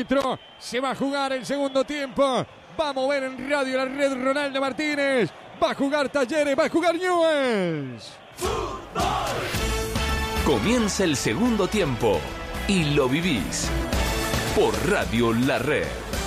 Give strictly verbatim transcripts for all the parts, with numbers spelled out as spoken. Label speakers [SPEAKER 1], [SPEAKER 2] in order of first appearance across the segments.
[SPEAKER 1] Se va a jugar el segundo tiempo. Va a mover en radio la red Ronaldo Martínez. Va a jugar Talleres, va a jugar Newell's.
[SPEAKER 2] Comienza el segundo tiempo y lo vivís por Radio La Red.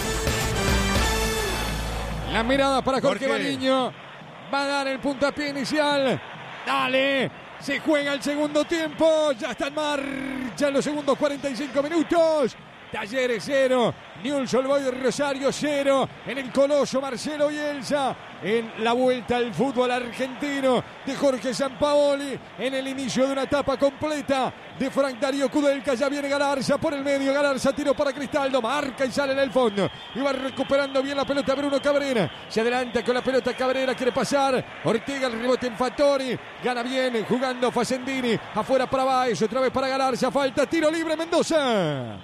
[SPEAKER 1] La mirada para Jorge Baliño. Va a dar el puntapié inicial. Dale. Se juega el segundo tiempo. Ya está en marcha en los segundos cuarenta y cinco minutos. Talleres cero, Newell's Old Boys de Rosario cero, en el Coloso Marcelo Bielsa, en la vuelta al fútbol argentino de Jorge Sampaoli, en el inicio de una etapa completa de Frank Darío Kudelka. Ya viene Galarza por el medio, Galarza tiro para Cristaldo, marca y sale en el fondo, y va recuperando bien la pelota Bruno Cabrera, se adelanta con la pelota Cabrera, quiere pasar, Ortega el rebote en Fattori, gana bien jugando Facendini, afuera para Baez, otra vez para Galarza, falta, tiro libre Mendoza.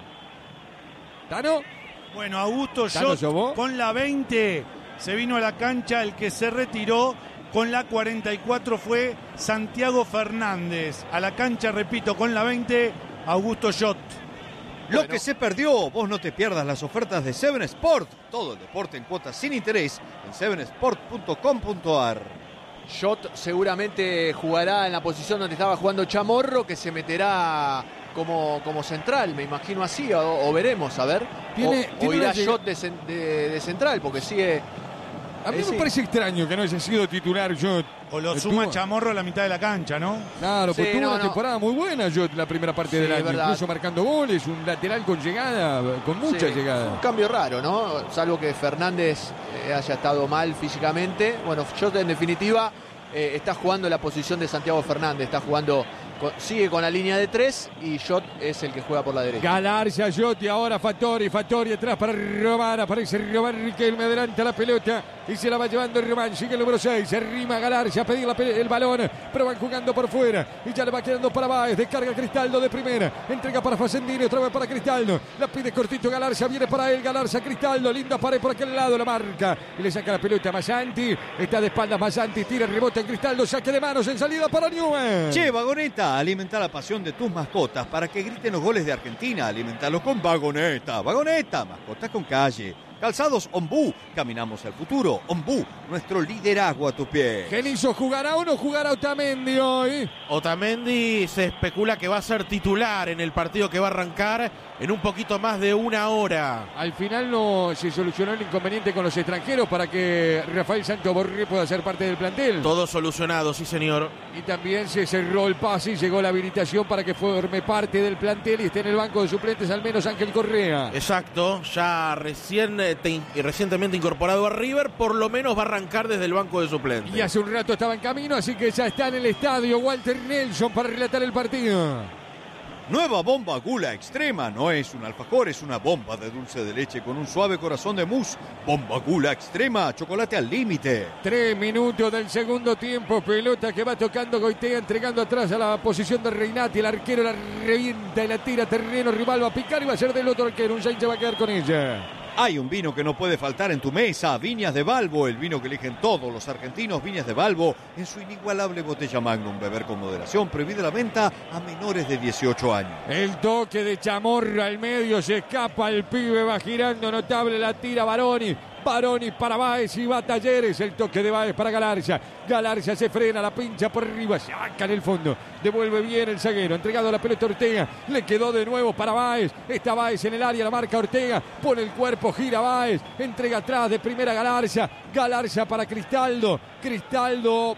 [SPEAKER 1] ¿Tano?
[SPEAKER 3] Bueno, Augusto Schott con la veinte se vino a la cancha, el que se retiró con la cuarenta y cuatro fue Santiago Fernández. A la cancha, repito, con la veinte, Augusto Schott.
[SPEAKER 4] Lo bueno. que se perdió, vos no te pierdas las ofertas de Seven Sport. Todo el deporte en cuotas sin interés en seven sport punto com punto a r.
[SPEAKER 5] Schott seguramente jugará en la posición donde estaba jugando Chamorro, que se meterá como, como central, me imagino así, o, o veremos, a ver. ¿Tiene, o, ¿tiene o irá Schott de, de, de central, porque sigue...
[SPEAKER 1] A mí
[SPEAKER 5] eh,
[SPEAKER 1] me
[SPEAKER 5] sí.
[SPEAKER 1] parece extraño que no haya sido titular Schott.
[SPEAKER 3] O lo suma Chamorro a la mitad de la cancha, ¿no?
[SPEAKER 1] Claro, pues
[SPEAKER 5] sí,
[SPEAKER 1] tuvo
[SPEAKER 5] no,
[SPEAKER 1] una
[SPEAKER 5] no.
[SPEAKER 1] temporada muy buena Schott la primera parte
[SPEAKER 5] Sí,
[SPEAKER 1] del año,
[SPEAKER 5] verdad.
[SPEAKER 1] incluso marcando goles, un lateral con llegada, con mucha
[SPEAKER 5] Sí,
[SPEAKER 1] llegada.
[SPEAKER 5] un cambio raro, ¿no? Salvo que Fernández eh, haya estado mal físicamente. Bueno, Schott en definitiva eh, está jugando en la posición de Santiago Fernández, está jugando... Sigue con la línea de tres y Schott es el que juega por la derecha.
[SPEAKER 1] Galarza, Schott y ahora Fattori, Fattori atrás para Román, aparece Román Riquelme, adelanta la pelota y se la va llevando Román, sigue el número seis, se arrima Galarza a pedir la el balón, pero van jugando por fuera y ya le va quedando para Baez, descarga Cristaldo de primera, entrega para Facendini, otra vez para Cristaldo, la pide cortito Galarza, viene para él, Galarza, Cristaldo, linda pared por aquel lado, la marca y le saca la pelota a Massanti, está de espaldas Massanti, tira el rebote en Cristaldo, saque de manos en salida para Newell's.
[SPEAKER 4] Che, Vagoneta, alimenta la pasión de tus mascotas para que griten los goles de Argentina. Alimentalos con Vagoneta. Vagoneta, mascotas con calle. Calzados Ombú, caminamos al futuro. Ombú, nuestro liderazgo a tus pies.
[SPEAKER 1] Genizo, ¿jugará o no jugará Otamendi hoy?
[SPEAKER 6] Otamendi se especula que va a ser titular en el partido que va a arrancar en un poquito más de una hora.
[SPEAKER 1] Al final no se solucionó el inconveniente con los extranjeros para que Rafael Santos Borré pueda ser parte del plantel.
[SPEAKER 6] Todo solucionado, sí señor.
[SPEAKER 1] Y también se cerró el pase y llegó la habilitación para que forme parte del plantel y esté en el banco de suplentes al menos Ángel Correa.
[SPEAKER 6] Exacto, ya recién eh, te, recientemente incorporado a River, por lo menos va a arrancar desde el banco de suplentes.
[SPEAKER 1] Y hace un rato estaba en camino, así que ya está en el estadio Walter Nelson para relatar el partido.
[SPEAKER 4] Nueva bomba Gula Extrema. No es un alfajor, es una bomba de dulce de leche con un suave corazón de mousse. Bomba Gula Extrema, chocolate al límite.
[SPEAKER 1] Tres minutos del segundo tiempo. Pelota que va tocando Goitea, entregando atrás a la posición de Reinati. El arquero la revienta y la tira a terreno rival. Va a picar y va a ser del otro arquero. Un Sainz va a quedar con ella.
[SPEAKER 4] Hay un vino que no puede faltar en tu mesa, Viñas de Balbo, el vino que eligen todos los argentinos, Viñas de Balbo, en su inigualable botella Magnum. Beber con moderación, prohibida la venta a menores de dieciocho años.
[SPEAKER 1] El toque de Chamorro al medio, se escapa el pibe, va girando, notable la tira Baroni. Baroni para Baez y va Talleres, el toque de Baez para Galarza. Galarza se frena, la pincha por arriba, saca en el fondo, devuelve bien el zaguero, entregado la pelota Ortega, le quedó de nuevo para Baez, está Baez en el área, la marca Ortega, pone el cuerpo, gira Baez, entrega atrás de primera Galarza, Galarza para Cristaldo, Cristaldo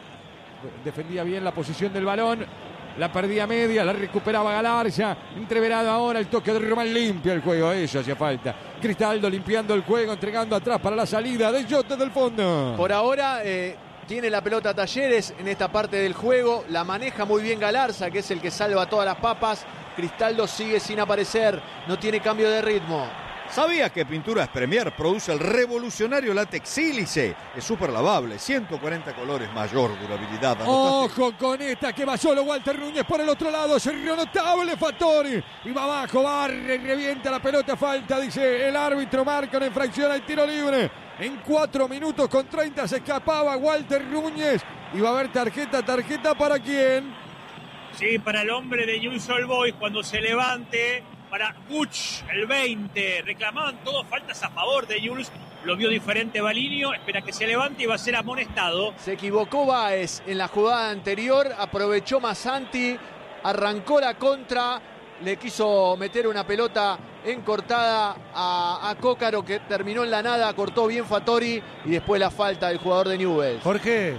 [SPEAKER 1] defendía bien la posición del balón, la perdía media, la recuperaba Galarza, entreverado ahora el toque de Román, limpia el juego, eso hacía falta. Cristaldo limpiando el juego, entregando atrás para la salida de Schott del fondo.
[SPEAKER 5] Por ahora eh, tiene la pelota Talleres en esta parte del juego, la maneja muy bien Galarza, que es el que salva todas las papas. Cristaldo sigue sin aparecer, no tiene cambio de ritmo.
[SPEAKER 4] ¿Sabías que Pinturas Premier produce el revolucionario látex sílice? Es súper lavable, ciento cuarenta colores, mayor durabilidad.
[SPEAKER 1] Anotaste. Ojo con esta que va solo Walter Núñez por el otro lado, se rió notable Fattori y va abajo, barre y revienta la pelota, falta, dice el árbitro, marca una infracción al tiro libre. En cuatro minutos con treinta se escapaba Walter Núñez y va a haber tarjeta, tarjeta para quién.
[SPEAKER 7] Sí, para el hombre de Newell's Old Boys, cuando se levante para Guch, el veinte. Reclamaban todos faltas a favor de Newell's. Lo vio diferente Balinio, espera que se levante y va a ser amonestado.
[SPEAKER 5] Se equivocó Báez en la jugada anterior, aprovechó Massanti, arrancó la contra, le quiso meter una pelota encortada a, a Cócaro, que terminó en la nada, cortó bien Fattori y después la falta del jugador de Newell's.
[SPEAKER 3] Jorge,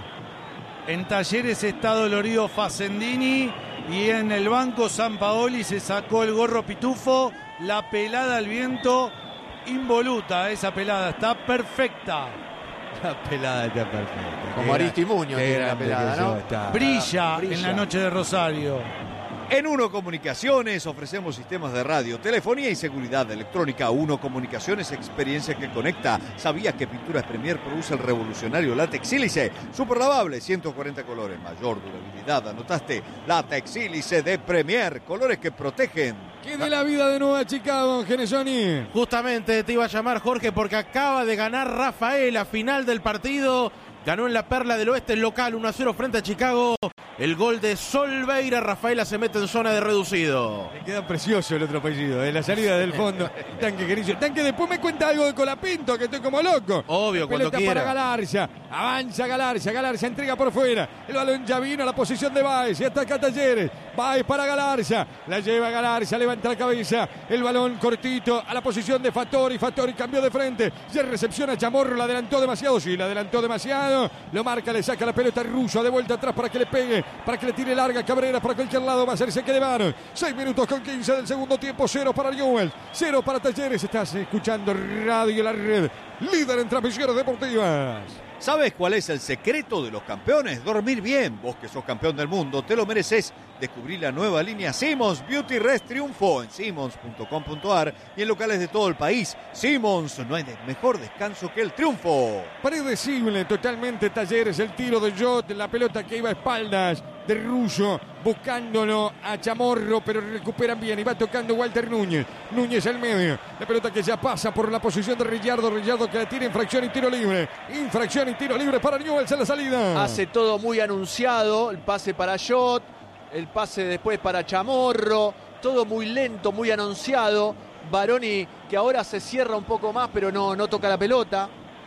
[SPEAKER 3] en Talleres está dolorido Facendini y en el banco Sampaoli se sacó el gorro pitufo, la pelada al viento, involuta esa pelada, está perfecta.
[SPEAKER 1] La pelada está perfecta.
[SPEAKER 5] Como Aristimuño tiene la pelada, ¿no?
[SPEAKER 3] Está. Brilla, Brilla en la noche de Rosario.
[SPEAKER 4] En Uno Comunicaciones ofrecemos sistemas de radio, telefonía y seguridad electrónica. Uno Comunicaciones, experiencia que conecta. ¿Sabías que Pinturas Premier produce el revolucionario látex sílice? Super lavable, ciento cuarenta colores, mayor durabilidad. ¿Anotaste? Látex sílice de Premier, colores que protegen.
[SPEAKER 1] ¿Qué de la vida de Nueva Chicago, Genesoni?
[SPEAKER 6] Justamente te iba a llamar, Jorge, porque acaba de ganar Rafael a final del partido. Ganó en la Perla del Oeste el local uno a cero frente a Chicago. El gol de Solveira. Rafaela se mete en zona de reducido.
[SPEAKER 1] Le queda precioso el otro apellido, de la salida del fondo. Tanque, querido. Tanque, después me cuenta algo de Colapinto, que estoy como loco.
[SPEAKER 6] Obvio, cuando
[SPEAKER 1] pelota
[SPEAKER 6] quiera.
[SPEAKER 1] Para Galarza. Avanza Galarza. Galarza entrega por fuera. El balón ya vino a la posición de Báez. Y ataca Talleres. Báez para Galarza. La lleva Galarza. Levanta la cabeza. El balón cortito a la posición de Fattori. Fattori cambió de frente. Ya recepciona Chamorro. La adelantó demasiado. Sí, la adelantó demasiado. Lo marca, le saca la pelota Russo. De vuelta atrás para que le pegue. Para que le tire larga Cabrera. Para cualquier lado va a hacerse que le van. seis minutos con quince del segundo tiempo. Cero para Newell's. Cero para Talleres. Estás escuchando Radio La Red. Líder en transmisiones deportivas.
[SPEAKER 4] ¿Sabes cuál es el secreto de los campeones? Dormir bien. Vos que sos campeón del mundo, te lo mereces. Descubrí la nueva línea Simmons Beauty Rest Triunfo en simmons punto com punto a r y en locales de todo el país. Simmons, no hay mejor descanso que el triunfo.
[SPEAKER 1] Predecible totalmente Talleres, el tiro de Jot, la pelota que iba a espaldas de Russo, buscándolo a Chamorro, pero recuperan bien y va tocando Walter Núñez. Núñez al medio, la pelota que ya pasa por la posición de Rillardo, Rillardo que la tira, infracción y tiro libre. Infracción y tiro libre para Newell's en la salida.
[SPEAKER 5] Hace todo muy anunciado, el pase para Jot, el pase después para Chamorro, todo muy lento, muy anunciado. Baroni que ahora se cierra un poco más, pero no, no toca la pelota.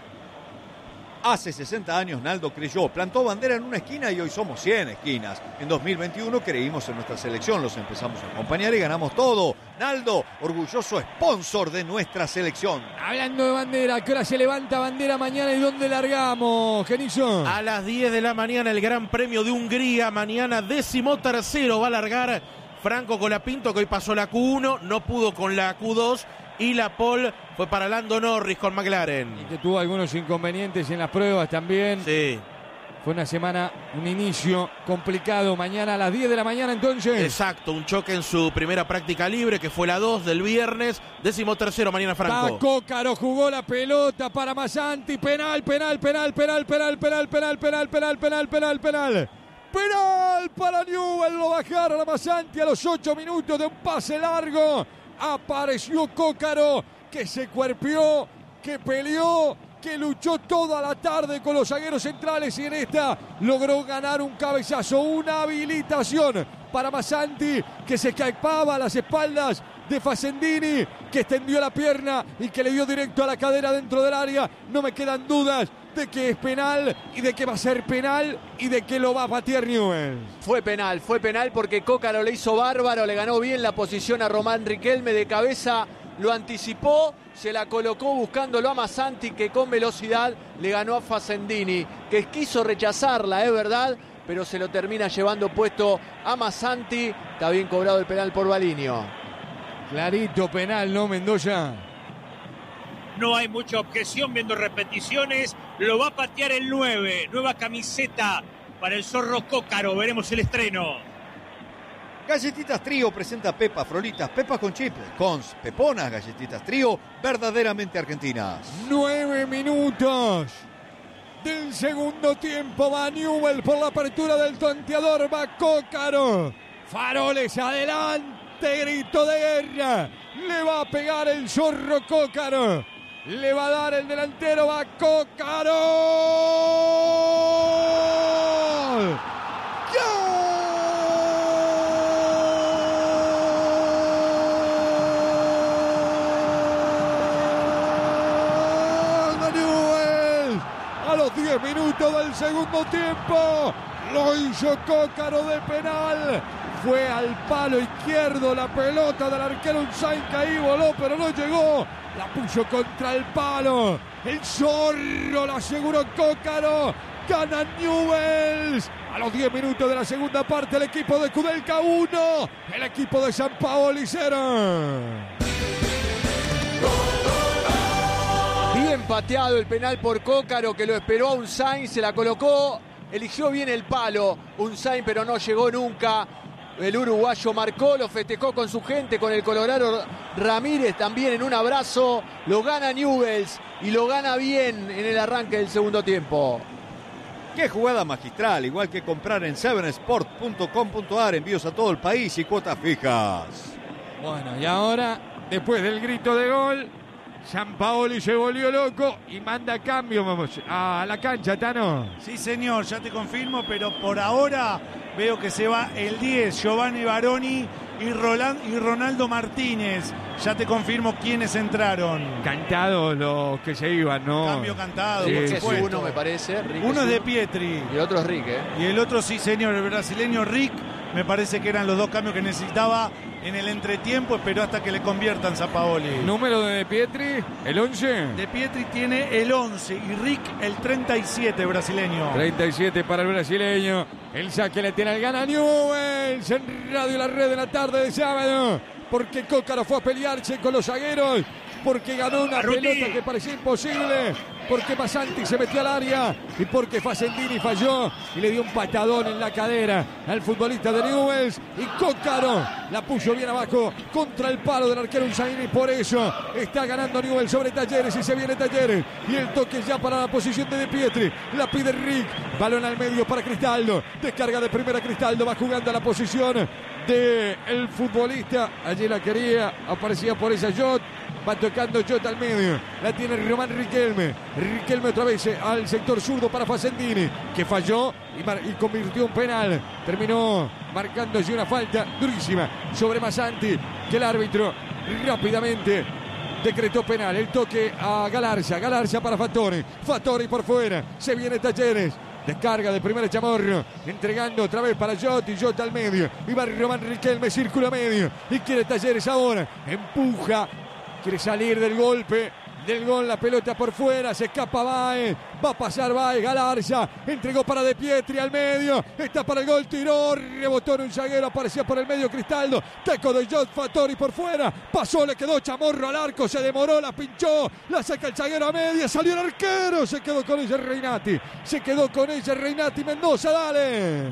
[SPEAKER 4] Hace sesenta años Naldo creyó, plantó bandera en una esquina y hoy somos cien esquinas. En dos mil veintiuno creímos en nuestra selección, los empezamos a acompañar y ganamos todo. Naldo, orgulloso sponsor de nuestra selección.
[SPEAKER 1] Hablando de bandera, ¿qué hora se levanta bandera mañana y dónde largamos, Genizo?
[SPEAKER 6] A las diez de la mañana el Gran Premio de Hungría. Mañana décimo tercero va a largar Franco Colapinto, que hoy pasó la Q uno, no pudo con la Q dos. Y la pole fue para Lando Norris con McLaren.
[SPEAKER 1] Y que tuvo algunos inconvenientes en las pruebas también.
[SPEAKER 6] Sí.
[SPEAKER 1] Fue una semana, un inicio complicado. Mañana a las diez de la mañana entonces.
[SPEAKER 6] Exacto, un choque en su primera práctica libre, que fue la dos del viernes. Décimo tercero mañana Franco.
[SPEAKER 1] Cócaro jugó la pelota para Massanti. Penal, penal, penal, penal, penal, penal, penal, penal, penal, penal, penal, penal. Penal para Newell's. Lo bajaron a Massanti a los ocho minutos de un pase largo. Apareció Cócaro, que se cuerpeó, que peleó, que luchó toda la tarde con los zagueros centrales y en esta logró ganar un cabezazo, una habilitación para Massanti, que se escapaba a las espaldas de Facendini, que extendió la pierna y que le dio directo a la cadera dentro del área. No me quedan dudas de que es penal y de que va a ser penal y de que lo va a patear Newell's.
[SPEAKER 5] Fue penal, fue penal porque Cócaro le hizo bárbaro, le ganó bien la posición a Román Riquelme de cabeza, lo anticipó, se la colocó buscándolo a Massanti, que con velocidad le ganó a Facendini, que quiso rechazarla, es verdad, pero se lo termina llevando puesto a Massanti. Está bien cobrado el penal por Balinio.
[SPEAKER 1] Clarito penal, ¿no, Mendoza?
[SPEAKER 7] No hay mucha objeción viendo repeticiones. Lo va a patear el nueve. Nueva camiseta para el zorro Cócaro. Veremos el estreno.
[SPEAKER 4] Galletitas Trío presenta Pepa Frolitas, Pepas con chips, cons, peponas, galletitas Trío, verdaderamente argentinas.
[SPEAKER 1] Nueve minutos del segundo tiempo. Va Newell's por la apertura del tanteador. Va Cócaro. Faroles adelante. Grito de guerra. Le va a pegar el zorro Cócaro. Le va a dar el delantero, va Cócaro. ¡Gol! diez minutos del segundo tiempo. Lo hizo Cócaro de penal. Fue al palo izquierdo la pelota del arquero Unzain, que ahí voló, pero no llegó. La puso contra el palo. El zorro la aseguró Cócaro. Gana Newell's. A los diez minutos de la segunda parte, el equipo de Kudelka uno. El equipo de San Paoli cero.
[SPEAKER 5] Bien pateado el penal por Cócaro, que lo esperó a Unzain, se la colocó, eligió bien el palo Unzain, pero no llegó nunca. El uruguayo marcó, lo festejó con su gente, con el colorado Ramírez también en un abrazo. Lo gana Newell's y lo gana bien en el arranque del segundo tiempo.
[SPEAKER 4] Qué jugada magistral, igual que comprar en seven sport punto com punto a r, envíos a todo el país y cuotas fijas.
[SPEAKER 1] Bueno, y ahora, después del grito de gol, San Paoli se volvió loco y manda cambio vamos, a la cancha, Tano.
[SPEAKER 3] Sí, señor, ya te confirmo, pero por ahora veo que se va el diez, Giovanni Baroni y, Roland, y Ronaldo Martínez. Ya te confirmo quiénes entraron.
[SPEAKER 1] Cantados los que se iban, ¿no?
[SPEAKER 3] Cambio cantado,
[SPEAKER 1] sí,
[SPEAKER 3] por
[SPEAKER 5] Rick
[SPEAKER 3] supuesto.
[SPEAKER 5] es uno, me parece. Rick
[SPEAKER 3] uno es de
[SPEAKER 5] uno.
[SPEAKER 3] Pietri.
[SPEAKER 5] Y el otro es Rick, ¿eh?
[SPEAKER 3] Y el otro, sí, señor, el brasileño Rick. Me parece que eran los dos cambios que necesitaba en el entretiempo. Esperó hasta que le conviertan Sampaoli.
[SPEAKER 1] ¿Número de De Pietri? ¿El once?
[SPEAKER 3] De Pietri tiene el once y Rick el treinta y siete, brasileño.
[SPEAKER 1] treinta y siete para el brasileño. El saque le tiene al gana Newell's en Radio La Red de la tarde de sábado. Porque Cócaro fue a pelearse con los zagueros. Porque ganó una
[SPEAKER 7] Arruti.
[SPEAKER 1] pelota que parecía imposible. Porque Masanti se metió al área. Y porque Facendini falló y le dio un patadón en la cadera al futbolista de Newell's. Y Cócaro la puso bien abajo contra el palo del arquero Unzain. Y por eso está ganando Newell's sobre Talleres. Y se viene Talleres. Y el toque ya para la posición de De Pietri. La pide Rick. Balón al medio para Cristaldo. Descarga de primera Cristaldo. Va jugando a la posición del futbolista. Allí la quería. Aparecía por esa Jot. Va tocando Jota al medio. La tiene Román Riquelme. Riquelme otra vez al sector zurdo para Facendini, que falló y, mar- y convirtió un penal. Terminó marcando allí una falta durísima sobre Masanti, que el árbitro rápidamente decretó penal. El toque a Galarza. Galarza para Fattori. Fattori por fuera. Se viene Talleres. Descarga de primera Chamorro, entregando otra vez para Jota y Jota al medio. Y va Román Riquelme, círculo medio. Y quiere Talleres ahora. Empuja. Quiere salir del golpe, del gol, la pelota por fuera, se escapa Baez, va a pasar Baez, Galarza, entregó para De Pietri al medio, está para el gol, tiró, rebotó en un zaguero, aparecía por el medio Cristaldo, taco de Jot Fattori por fuera, pasó, le quedó Chamorro al arco, se demoró, la pinchó, la saca el zaguero a media, salió el arquero, se quedó con ella Reinati, se quedó con ella Reinati Mendoza, dale.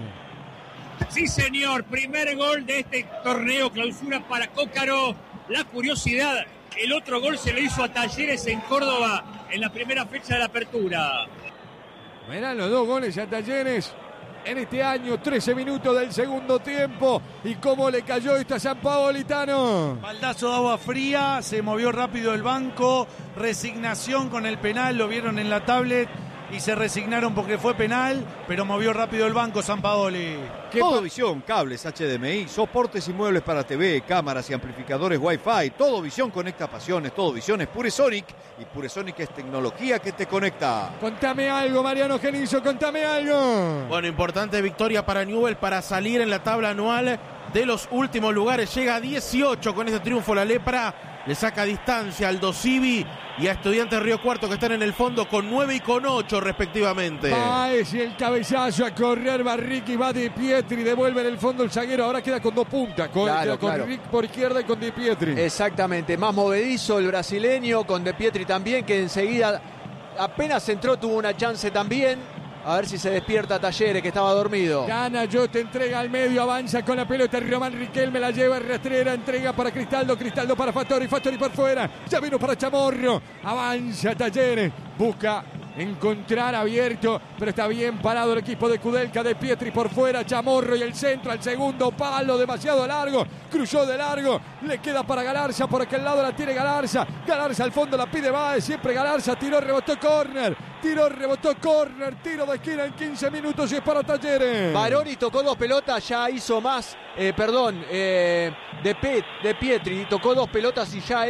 [SPEAKER 7] Sí, señor, primer gol de este torneo clausura para Cócaro. La curiosidad, el otro gol se lo hizo a Talleres en Córdoba en la primera fecha de la apertura.
[SPEAKER 1] Verán los dos goles a Talleres en este año, trece minutos del segundo tiempo. Y cómo le cayó esta San Paolitano.
[SPEAKER 3] Baldazo de agua fría, se movió rápido el banco, resignación con el penal, lo vieron en la tablet y se resignaron porque fue penal, pero movió rápido el banco Sampaoli.
[SPEAKER 4] Todo visión, cables H D M I, soportes y muebles para T V, cámaras y amplificadores Wi-Fi. Todo visión conecta pasiones, todo visión es Puresonic y Puresonic es tecnología que te conecta.
[SPEAKER 1] Contame algo, Mariano Genizo, contame algo.
[SPEAKER 6] Bueno, importante victoria para Newell's para salir en la tabla anual de los últimos lugares. Llega a dieciocho con este triunfo la Lepra. Le saca distancia al Dosivi y a Estudiantes Río Cuarto, que están en el fondo con nueve y con ocho respectivamente.
[SPEAKER 1] Baez y el cabezazo a correr Barriqui, va De Pietri, devuelve en el fondo el zaguero, ahora queda con dos puntas, con,
[SPEAKER 5] Claro,
[SPEAKER 1] queda con
[SPEAKER 5] claro.
[SPEAKER 1] Rick por izquierda y con De Pietri.
[SPEAKER 5] Exactamente, más movedizo el brasileño, con De Pietri también, que enseguida apenas entró, tuvo una chance también. A ver si se despierta Talleres, que estaba dormido.
[SPEAKER 1] Gana, yo te entrega al medio, avanza con la pelota, Román Riquelme la lleva, rastrera, entrega para Cristaldo, Cristaldo para Fattori, Fattori por fuera, ya vino para Chamorro, avanza Talleres, busca encontrar abierto, pero está bien parado el equipo de Kudelka. De Pietri por fuera, Chamorro y el centro al segundo palo, demasiado largo, cruzó de largo, le queda para Galarza, por aquel lado la tiene Galarza, Galarza al fondo la pide Baez, siempre Galarza, tiró, rebotó, córner, tiró, rebotó, córner, tiro de esquina en quince minutos y es para Talleres.
[SPEAKER 5] Baroni tocó dos pelotas, ya hizo más, eh, perdón, eh, de, Pe- de Pietri tocó dos pelotas y ya es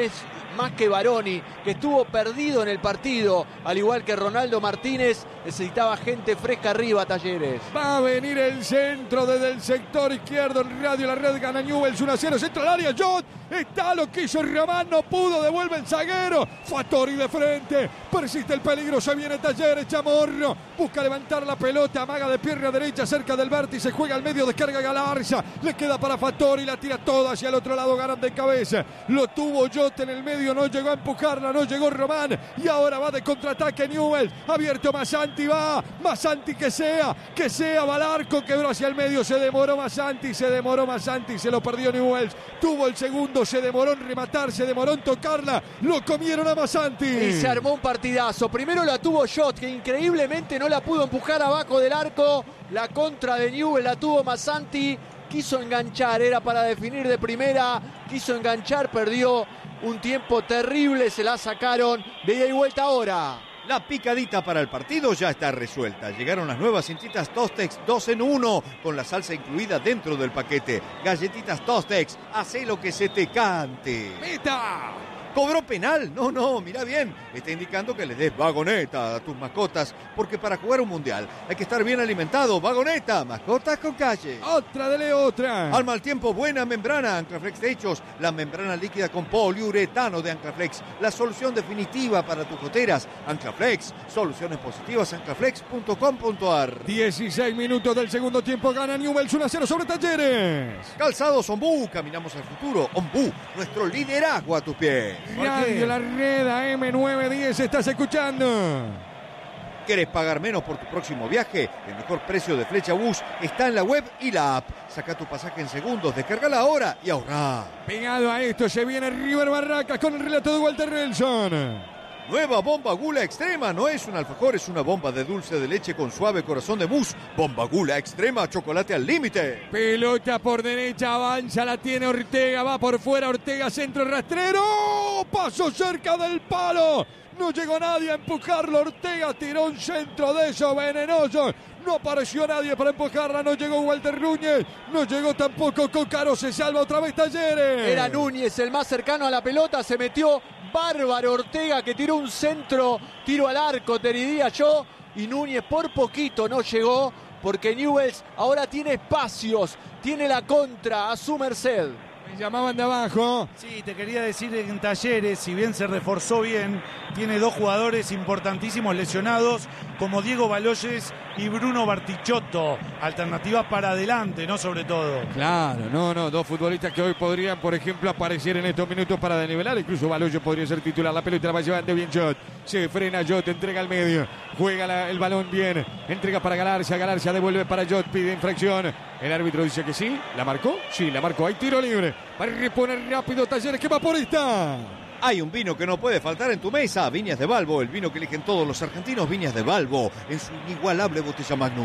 [SPEAKER 5] más que Baroni, que estuvo perdido en el partido, al igual que Ronaldo Martínez. Necesitaba gente fresca arriba, Talleres.
[SPEAKER 1] Va a venir el centro desde el sector izquierdo, en radio la red, gana Newell's uno a cero, centro al área, Jot, está lo que hizo Román, no pudo, devuelve el zaguero, Fattori de frente, persiste el peligro, se viene Talleres, Chamorro, busca levantar la pelota, amaga de pierna derecha cerca del vértice, juega al medio, descarga Galarza, le queda para Fattori, la tira toda hacia el otro lado, ganan de cabeza, lo tuvo Jot en el medio, no llegó a empujarla, no llegó Román, y ahora va de contraataque Newell's, abierto Massanti, va, Massanti que sea, que sea, va al arco, quebró hacia el medio, se demoró Massanti, se demoró Massanti, se lo perdió Newell's, tuvo el segundo, se demoró en rematar, se demoró en tocarla, lo comieron a Massanti.
[SPEAKER 5] Y se armó un partidazo, primero la tuvo Jot, que increíblemente no la pudo empujar abajo del arco, la contra de Newell's la tuvo Massanti, quiso enganchar, era para definir de primera, quiso enganchar, perdió un tiempo terrible, se la sacaron de ida y vuelta ahora.
[SPEAKER 4] La picadita para el partido ya está resuelta. Llegaron las nuevas cintitas Tostex dos en uno, con la salsa incluida dentro del paquete. Galletitas Tostex, hacé lo que se te cante.
[SPEAKER 1] ¡Meta!
[SPEAKER 4] ¿Cobró penal? No, no, mira bien. Está indicando que le des vagoneta a tus mascotas, porque para jugar un mundial hay que estar bien alimentado. Vagoneta, mascotas con calle.
[SPEAKER 1] Otra, dele otra.
[SPEAKER 4] Al mal tiempo, buena membrana. Anclaflex Techos, la membrana líquida con poliuretano de Anclaflex. La solución definitiva para tus goteras. Anclaflex, soluciones positivas, anclaflex punto com punto a r.
[SPEAKER 1] dieciséis minutos del segundo tiempo, gana Newell's uno a cero sobre Talleres.
[SPEAKER 4] Calzados Ombú, caminamos al futuro. Ombú, nuestro liderazgo a tus pies.
[SPEAKER 1] Radio La Red a eme novecientos diez, estás escuchando.
[SPEAKER 4] ¿Querés pagar menos por tu próximo viaje? El mejor precio de Flecha Bus está en la web y la app. Saca tu pasaje en segundos, descárgala ahora y ahorrá.
[SPEAKER 1] Pegado a esto se viene River Barracas con el relato de Walter Nelson.
[SPEAKER 4] Nueva bomba Gula Extrema, no es un alfajor, es una bomba de dulce de leche con suave corazón de mousse. Bomba Gula Extrema, chocolate al límite.
[SPEAKER 1] Pelota por derecha, avanza, la tiene Ortega, va por fuera, Ortega, centro rastrero, pasó cerca del palo. No llegó nadie a empujarlo, Ortega tiró un centro de esos venenosos. No apareció nadie para empujarla, no llegó Walter Núñez, no llegó tampoco Cócaro, se salva otra vez Talleres.
[SPEAKER 5] Era Núñez el más cercano a la pelota, se metió bárbaro Ortega que tiró un centro, tiro al arco, te diría yo, y Núñez por poquito no llegó, porque Newell's ahora tiene espacios, tiene la contra a su merced.
[SPEAKER 1] Me llamaban de abajo.
[SPEAKER 3] Sí, te quería decir en Talleres, si bien se reforzó bien, tiene dos jugadores importantísimos lesionados, como Diego Baloyes y Bruno Bartichotto. Alternativas para adelante, ¿no? Sobre todo.
[SPEAKER 1] Claro, no, no, dos futbolistas que hoy podrían, por ejemplo, aparecer en estos minutos para desnivelar. Incluso Baloyes podría ser titular. La pelota la va llevando bien Jot. Se frena Jot, entrega al medio. Juega la, el balón bien. Entrega para Galarza. Galarza devuelve para Jot, pide infracción. El árbitro dice que sí. ¿La marcó? Sí, la marcó. Hay tiro libre. Va a reponer rápido Talleres, que va por esta.
[SPEAKER 4] Hay un vino que no puede faltar en tu mesa, Viñas de Balbo, el vino que eligen todos los argentinos, Viñas de Balbo, en su inigualable botella Magnum.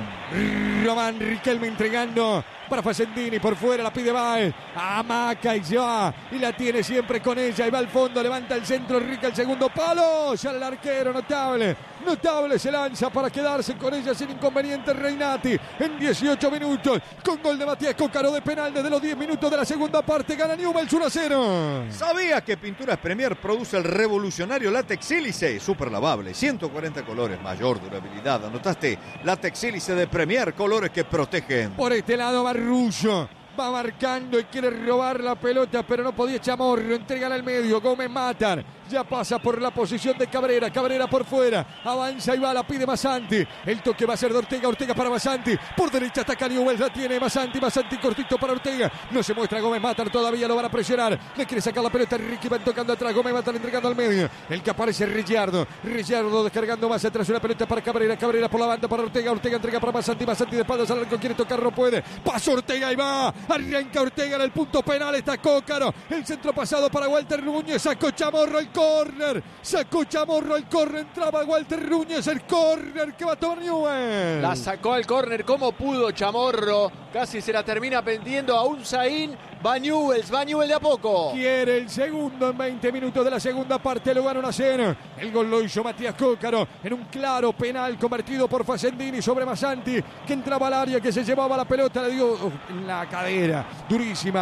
[SPEAKER 1] Román Riquelme entregando para Facendini, por fuera la pide Baez, amaca y ya, y la tiene siempre con ella, y va al fondo, levanta el centro, Rica el segundo palo, sale el arquero, notable, notable, se lanza para quedarse con ella sin inconveniente Reinati, en dieciocho minutos, con gol de Matías Cócaro de penal desde los diez minutos de la segunda parte, gana Newell's uno a cero.
[SPEAKER 4] ¿Sabías que Pinturas Premier produce el revolucionario látex sílice? Super lavable, ciento cuarenta colores, mayor durabilidad, ¿anotaste? Látex sílice de Premier, colores que protegen.
[SPEAKER 1] Por este lado Barrullo va marcando y quiere robar la pelota, pero no podía Chamorro, entrega al medio, Gómez Matar, ya pasa por la posición de Cabrera, Cabrera por fuera, avanza y va, la pide Massanti, el toque va a ser de Ortega, Ortega para Massanti, por derecha ataca Newell's, la tiene Massanti, Massanti cortito para Ortega, no se muestra Gómez Matar, todavía lo van a presionar, le quiere sacar la pelota, Ricky va tocando atrás, Gómez Matar entregando al medio, el que aparece es Ricciardo, Ricciardo descargando más atrás, una pelota para Cabrera, Cabrera por la banda para Ortega, Ortega entrega para Massanti, Massanti de espaldas al arco, quiere tocar, no puede, pasa Ortega y va, arranca Ortega en el punto penal, está Cócaro, el centro pasado para Walter Núñez, sacó Chamorro el córner, sacó Chamorro el córner, entraba Walter Núñez, el córner que va a tomar Newell's.
[SPEAKER 5] La sacó al córner como pudo Chamorro, casi se la termina pendiendo a un Zain, va Newell's, va Newell's de a poco.
[SPEAKER 1] Quiere el segundo en veinte minutos de la segunda parte, lo gana uno a cero. El gol lo hizo Matías Cócaro en un claro penal convertido por Facendini sobre Massanti, que entraba al área, que se llevaba la pelota, le dio en la cadera, durísima.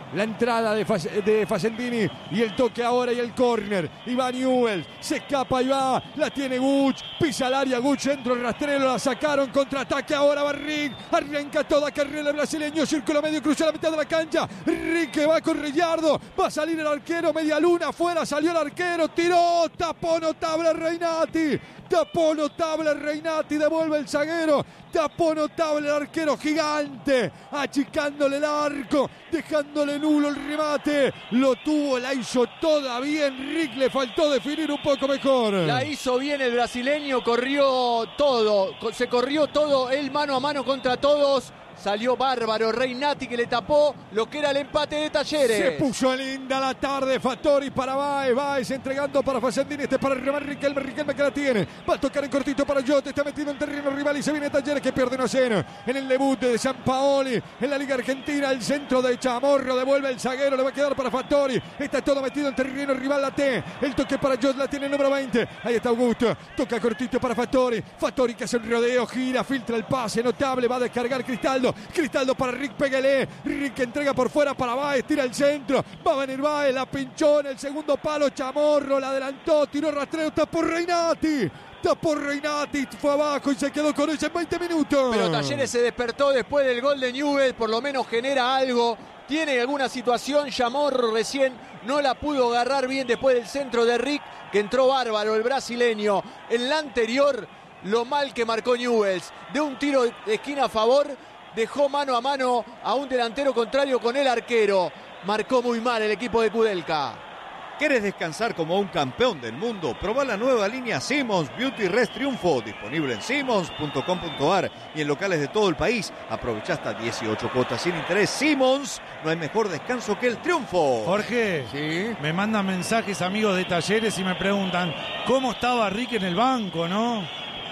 [SPEAKER 1] la entrada de, Fas, de Facendini y el toque ahora y el córner. Y va Newell's, se escapa y va, la tiene Guch, pisa al área Guch, centro el rastrero, la sacaron, contraataque ahora va Rick, arranca toda carrera el brasileño, círculo medio, cruza la mitad de la cancha, Rick que va con Gallardo, va a salir el arquero, media luna, afuera salió el arquero, tiró, tapó notable Reinati, tapó notable Reinati, devuelve el zaguero, tapó notable el arquero gigante, achicándole el arco, dejándole nulo el remate, lo tuvo, la hizo toda bien, Rick le faltó definir un poco mejor.
[SPEAKER 5] La hizo bien el brasileño, corrió todo, se corrió todo, él mano a mano contra todos. Salió bárbaro Reinati que le tapó lo que era el empate de Talleres.
[SPEAKER 1] Se puso linda la tarde. Fattori para Baez. Baez entregando para Facendini. Este para remar Riquelme. Riquelme que la tiene. Va a tocar en cortito para Jot. Está metido en terreno rival y se viene Talleres que pierde uno a cero. En el debut de Sampaoli en la Liga Argentina. El centro de Chamorro. Devuelve el zaguero. Le va a quedar para Fattori. Está todo metido en terreno rival. La T. El toque para Jot. La tiene el número veinte. Ahí está Augusto. Toca cortito para Fattori. Fattori que hace un rodeo. Gira. Filtra el pase. Notable. Va a descargar Cristaldo. Cristaldo para Rick, pégale. Rick entrega por fuera para Baez, tira el centro. Va a venir Baez, la pinchó en el segundo palo. Chamorro la adelantó, tiró rastreo, tapó Reinati. Tapó Reinati, fue abajo y se quedó con ella en veinte minutos.
[SPEAKER 5] Pero Talleres se despertó después del gol de Newell's, por lo menos genera algo. Tiene alguna situación, Chamorro recién no la pudo agarrar bien después del centro de Rick, que entró bárbaro el brasileño. En la anterior, lo mal que marcó Newell's. De un tiro de esquina a favor, dejó mano a mano a un delantero contrario con el arquero. Marcó muy mal el equipo de Kudelka.
[SPEAKER 4] ¿Quieres descansar como un campeón del mundo? Probá la nueva línea Simmons Beauty Rest Triunfo, disponible en simmons punto com punto a r y en locales de todo el país. Aprovecha hasta dieciocho cuotas sin interés. Simmons, no hay mejor descanso que el triunfo.
[SPEAKER 3] Jorge,
[SPEAKER 1] ¿sí?
[SPEAKER 3] Me mandan mensajes amigos de Talleres y me preguntan ¿cómo estaba Rick en el banco, no?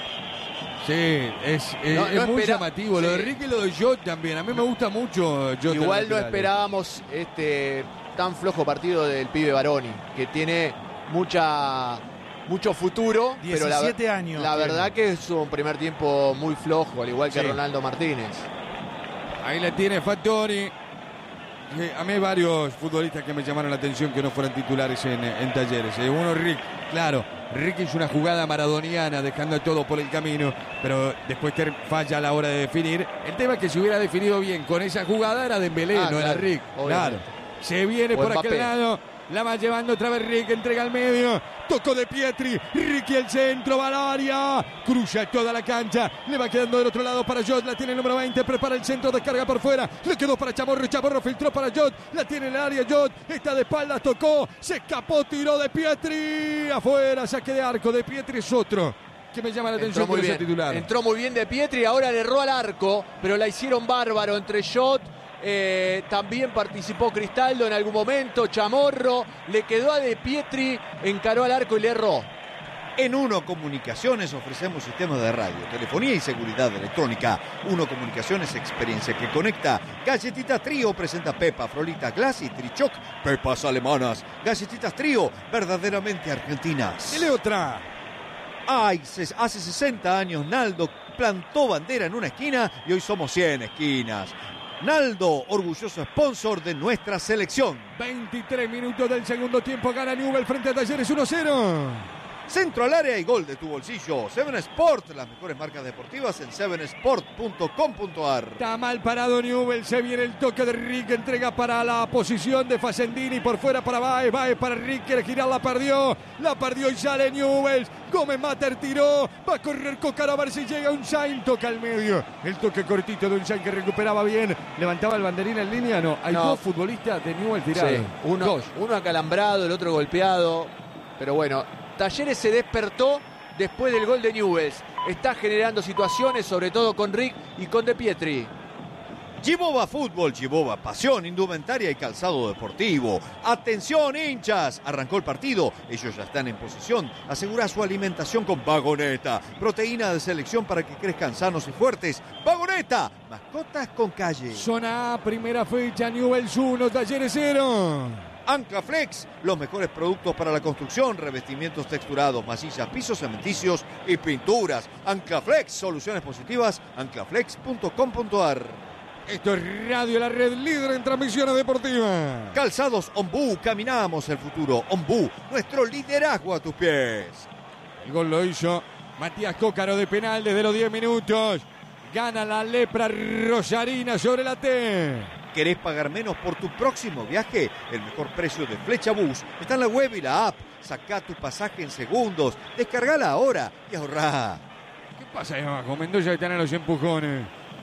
[SPEAKER 1] Sí, es, es,
[SPEAKER 5] no, no
[SPEAKER 1] es muy
[SPEAKER 5] espera,
[SPEAKER 1] llamativo.
[SPEAKER 5] sí.
[SPEAKER 1] Lo de Rick y lo de Jot también. A mí me gusta mucho Jot.
[SPEAKER 5] Igual no esperábamos este tan flojo partido del pibe Baroni, que tiene mucha mucho futuro.
[SPEAKER 3] diecisiete
[SPEAKER 5] pero la,
[SPEAKER 3] años.
[SPEAKER 5] La
[SPEAKER 3] tiene.
[SPEAKER 5] verdad que es un primer tiempo muy flojo, al igual que
[SPEAKER 3] sí.
[SPEAKER 5] Ronaldo Martínez.
[SPEAKER 1] Ahí la tiene Fattori. A mí hay varios futbolistas que me llamaron la atención que no fueran titulares en, en Talleres. Uno, Rick, claro. Rick hizo una jugada maradoniana dejando todo por el camino, pero después que falla a la hora de definir. El tema es que si hubiera definido bien con esa jugada era Dembélé, ah, no claro, era Rick. Obviamente. Claro. Se viene o por Mbappé. Aquel lado. La va llevando otra vez Rick, entrega al medio. Tocó de Pietri, Ricky al centro, va al área. Cruza toda la cancha. Le va quedando del otro lado para Jot. La tiene el número veinte, prepara el centro, descarga por fuera. Le quedó para Chamorro, Chamorro filtró para Jot. La tiene en el área Jot. Está de espaldas, tocó. Se escapó, tiró de Pietri. Afuera, saque de arco. De Pietri es otro que me llama la atención por ese titular.
[SPEAKER 5] Entró muy bien de Pietri, ahora le erró al arco, pero la hicieron bárbaro entre Jot. Eh, también participó Cristaldo en algún momento, Chamorro, le quedó a De Pietri, encaró al arco y le erró.
[SPEAKER 4] En Uno Comunicaciones ofrecemos sistemas de radio, telefonía y seguridad electrónica. Uno Comunicaciones, experiencia que conecta. Galletitas Trío presenta Pepa, Frolita, Glass y Trichoc, pepas alemanas. Galletitas Trío, verdaderamente argentinas.
[SPEAKER 1] Dile otra.
[SPEAKER 4] Ay, hace sesenta años Naldo plantó bandera en una esquina y hoy somos cien esquinas. Naldo, orgulloso sponsor de nuestra selección.
[SPEAKER 1] veintitrés minutos del segundo tiempo, gana Newell's frente a Talleres uno cero.
[SPEAKER 4] Centro al área y gol de tu bolsillo. Seven Sport, las mejores marcas deportivas en seven sport punto com punto a r.
[SPEAKER 1] Está mal parado Newell's, se viene el toque de Rick, entrega para la posición de Facendini, por fuera para Baez, Baez para Rick, quiere girar, la perdió, la perdió y sale Newell's. Gómez Mater tiró, va a correr Cócaro a ver si llega Unzain, toca al medio. El toque cortito de Unzain que recuperaba bien, levantaba el banderín en línea, no, hay no. dos futbolistas de Newell's tirados. Sí.
[SPEAKER 5] Uno,
[SPEAKER 1] dos.
[SPEAKER 5] uno acalambrado, el otro golpeado, pero bueno, Talleres se despertó después del gol de Newell's. Está generando situaciones, sobre todo con Rick y con De Pietri.
[SPEAKER 4] Gibova Fútbol, Gibova Pasión, indumentaria y calzado deportivo. Atención hinchas, arrancó el partido, ellos ya están en posición. Asegura su alimentación con Vagoneta, proteína de selección para que crezcan sanos y fuertes. Vagoneta, mascotas con calle.
[SPEAKER 1] Zona A, primera fecha, Newell's uno, Talleres cero.
[SPEAKER 4] Anclaflex, los mejores productos para la construcción, revestimientos texturados, masillas, pisos cementicios y pinturas. Anclaflex, soluciones positivas, anclaflex punto com punto a r.
[SPEAKER 1] Esto es Radio La Red, líder en transmisiones deportivas.
[SPEAKER 4] Calzados Ombú, caminamos el futuro. Ombú, nuestro liderazgo a tus pies.
[SPEAKER 1] El gol lo hizo Matías Cócaro de penal desde los diez minutos. Gana la lepra rosarina sobre la T.
[SPEAKER 4] ¿Querés pagar menos por tu próximo viaje? El mejor precio de Flecha Bus está en la web y la app. Sacá tu pasaje en segundos. Descargala ahora y ahorrá.
[SPEAKER 1] ¿Qué pasa ahí abajo? Mendoza están en los empujones.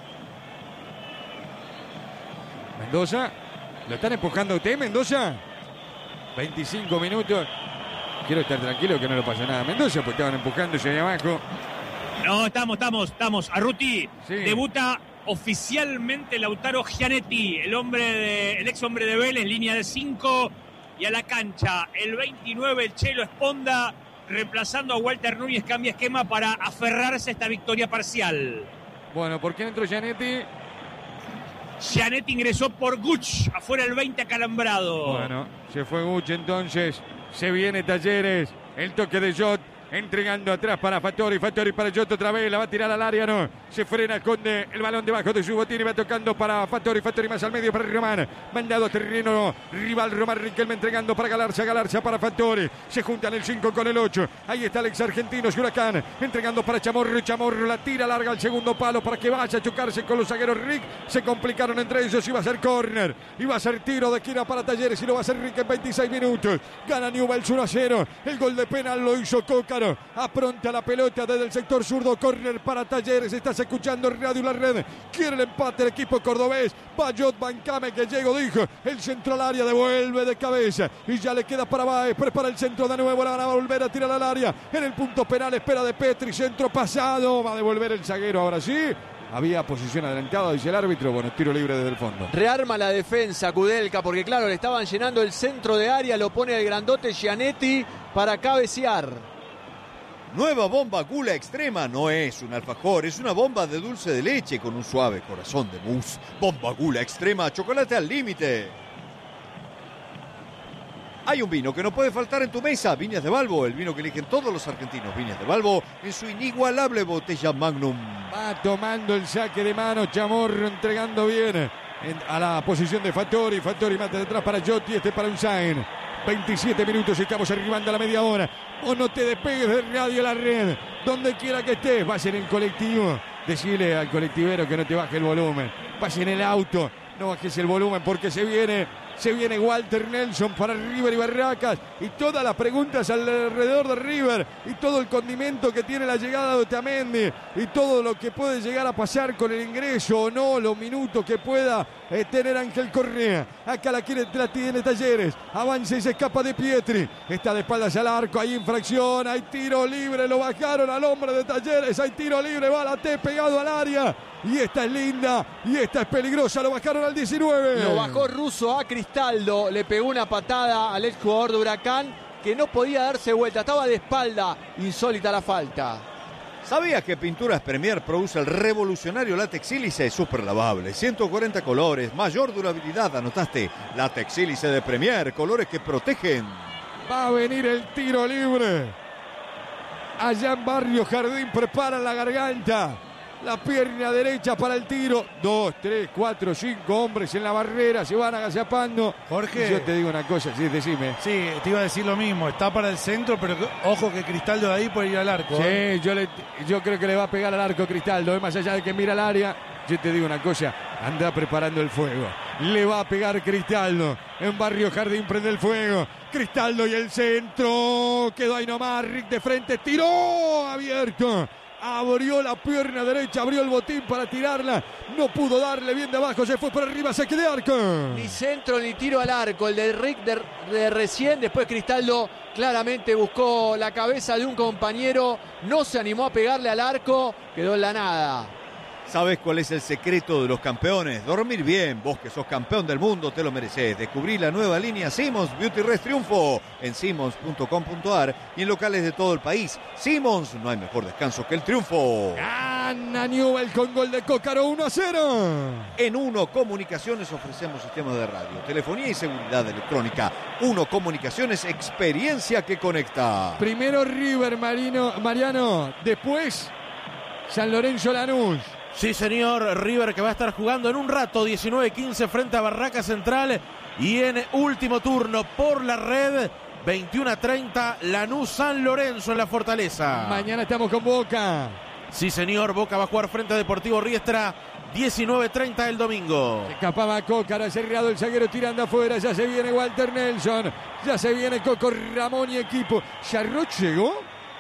[SPEAKER 1] Mendoza, ¿lo están empujando a usted, Mendoza? veinticinco minutos. Quiero estar tranquilo que no le pasa nada a Mendoza, porque estaban empujándose ahí abajo.
[SPEAKER 7] No, estamos, estamos, estamos. Arruti,
[SPEAKER 1] sí.
[SPEAKER 7] Debuta oficialmente Lautaro Gianetti, el hombre de, el ex hombre de Vélez, línea de cinco, y a la cancha el veintinueve, el Chelo Esponda, reemplazando a Walter Núñez, cambia esquema para aferrarse a esta victoria parcial.
[SPEAKER 1] Bueno, ¿por qué entró Gianetti?
[SPEAKER 7] Gianetti ingresó por Guch, afuera el veinte acalambrado.
[SPEAKER 1] Bueno, se fue Guch entonces, se viene Talleres, el toque de Jot, entregando atrás para Fattori, Fattori para Jot otra vez, la va a tirar al área, no, se frena, esconde el balón debajo de su botín y va tocando para Fattori, Fattori más al medio para Román, mandado a terreno rival Román Riquelme entregando para Galarza, Galarza para Fattori, se juntan el cinco con el ocho, ahí está el ex argentino Huracán, entregando para Chamorro, Chamorro la tira larga al segundo palo para que vaya a chocarse con los zagueros Rick, se complicaron entre ellos, iba a ser córner, iba a ser tiro de esquina para Talleres y lo va a hacer Rick en veintiséis minutos, gana Newell's uno a cero, el gol de penal lo hizo Cócaro, apronta la pelota desde el sector zurdo, córner para Talleres, estás escuchando Radio La Red, quiere el empate el equipo cordobés, Bayot Bancame que llegó, dijo, el centro al área, devuelve de cabeza y ya le queda para Baez, prepara el centro de nuevo, la van a volver a tirar al área, en el punto penal espera de Petri, centro pasado, va a devolver el zaguero ahora sí. Había posición adelantada, dice el árbitro. Bueno, tiro libre desde el fondo.
[SPEAKER 5] Rearma la defensa Kudelka, porque claro, le estaban llenando el centro de área, lo pone el grandote Gianetti para cabecear.
[SPEAKER 4] Nueva bomba Gula Extrema no es un alfajor, es una bomba de dulce de leche con un suave corazón de mousse. Bomba Gula Extrema, chocolate al límite. Hay un vino que no puede faltar en tu mesa, Viñas de Balbo, el vino que eligen todos los argentinos. Viñas de Balbo en su inigualable botella Magnum.
[SPEAKER 1] Va tomando el saque de mano Chamorro, entregando bien en, a la posición de Fattori. Fattori mate detrás para Jotti, este para Unzain. veintisiete minutos, estamos arribando a la media hora. Vos no te despegues de Radio La Red, donde quiera que estés, vas en el colectivo, decile al colectivero que no te baje el volumen, vas en el auto, no bajes el volumen porque se viene, se viene Walter Nelson para River y Barracas y todas las preguntas alrededor de River y todo el condimento que tiene la llegada de Otamendi y todo lo que puede llegar a pasar con el ingreso o no, los minutos que pueda eh, tener Ángel Correa. Acá la quiere, la tiene Talleres, avanza y se escapa de Pietri, está de espaldas al arco, hay infracción, hay tiro libre, lo bajaron al hombre de Talleres, hay tiro libre, va la T pegado al área. Y esta es linda, y esta es peligrosa, lo bajaron al diecinueve.
[SPEAKER 5] Lo bajó Russo a Cristaldo, le pegó una patada al ex jugador de Huracán que no podía darse vuelta, estaba de espalda, insólita la falta.
[SPEAKER 4] ¿Sabías que Pinturas Premier produce el revolucionario látex sílice super lavable? ciento cuarenta colores, mayor durabilidad, anotaste. Látex sílice de Premier, colores que protegen.
[SPEAKER 1] Va a venir el tiro libre. Allá en Barrio Jardín preparan la garganta. La pierna derecha para el tiro. Dos, tres, cuatro, cinco hombres en la barrera. Se van agazapando.
[SPEAKER 3] Jorge.
[SPEAKER 1] Yo te digo una cosa, sí, decime.
[SPEAKER 3] Sí, te iba a decir lo mismo. Está para el centro, pero ojo que Cristaldo de ahí puede ir al arco.
[SPEAKER 1] Sí,
[SPEAKER 3] ¿eh?
[SPEAKER 1] yo, le, yo creo que le va a pegar al arco Cristaldo. Más allá de que mira el área. Yo te digo una cosa. Anda preparando el fuego. Le va a pegar Cristaldo. En Barrio Jardín prende el fuego. Cristaldo y el centro. Quedó ahí nomás. Rick de frente. Tiró abierto. Abrió la pierna derecha, abrió el botín para tirarla. No pudo darle bien de abajo, se fue por arriba, saque de arco.
[SPEAKER 5] Ni centro ni tiro al arco, el de Rick de, de recién. Después Cristaldo claramente buscó la cabeza de un compañero. No se animó a pegarle al arco, quedó en la nada.
[SPEAKER 4] ¿Sabes cuál es el secreto de los campeones? Dormir bien. Vos que sos campeón del mundo te lo merecés. Descubrí la nueva línea Simmons Beauty Rest Triunfo en simmons punto com punto a r y en locales de todo el país. Simmons, no hay mejor descanso que el triunfo.
[SPEAKER 1] Gana Newell con gol de Cócaro uno a cero.
[SPEAKER 4] En Uno Comunicaciones ofrecemos sistemas de radio, telefonía y seguridad electrónica. Uno Comunicaciones, experiencia que conecta.
[SPEAKER 1] Primero River Marino, Mariano, después San Lorenzo Lanús.
[SPEAKER 6] Sí, señor. River que va a estar jugando en un rato, diecinueve quince frente a Barraca Central. Y en último turno por la red, veintiuno a treinta, Lanús San Lorenzo en la Fortaleza.
[SPEAKER 1] Mañana estamos con Boca.
[SPEAKER 6] Sí, señor. Boca va a jugar frente a Deportivo Riestra, diecinueve treinta el domingo.
[SPEAKER 1] Escapaba Cócara, cerrado el zaguero tirando afuera. Ya se viene Walter Nelson. Ya se viene Coco Ramón y equipo. ¿Charrot llegó?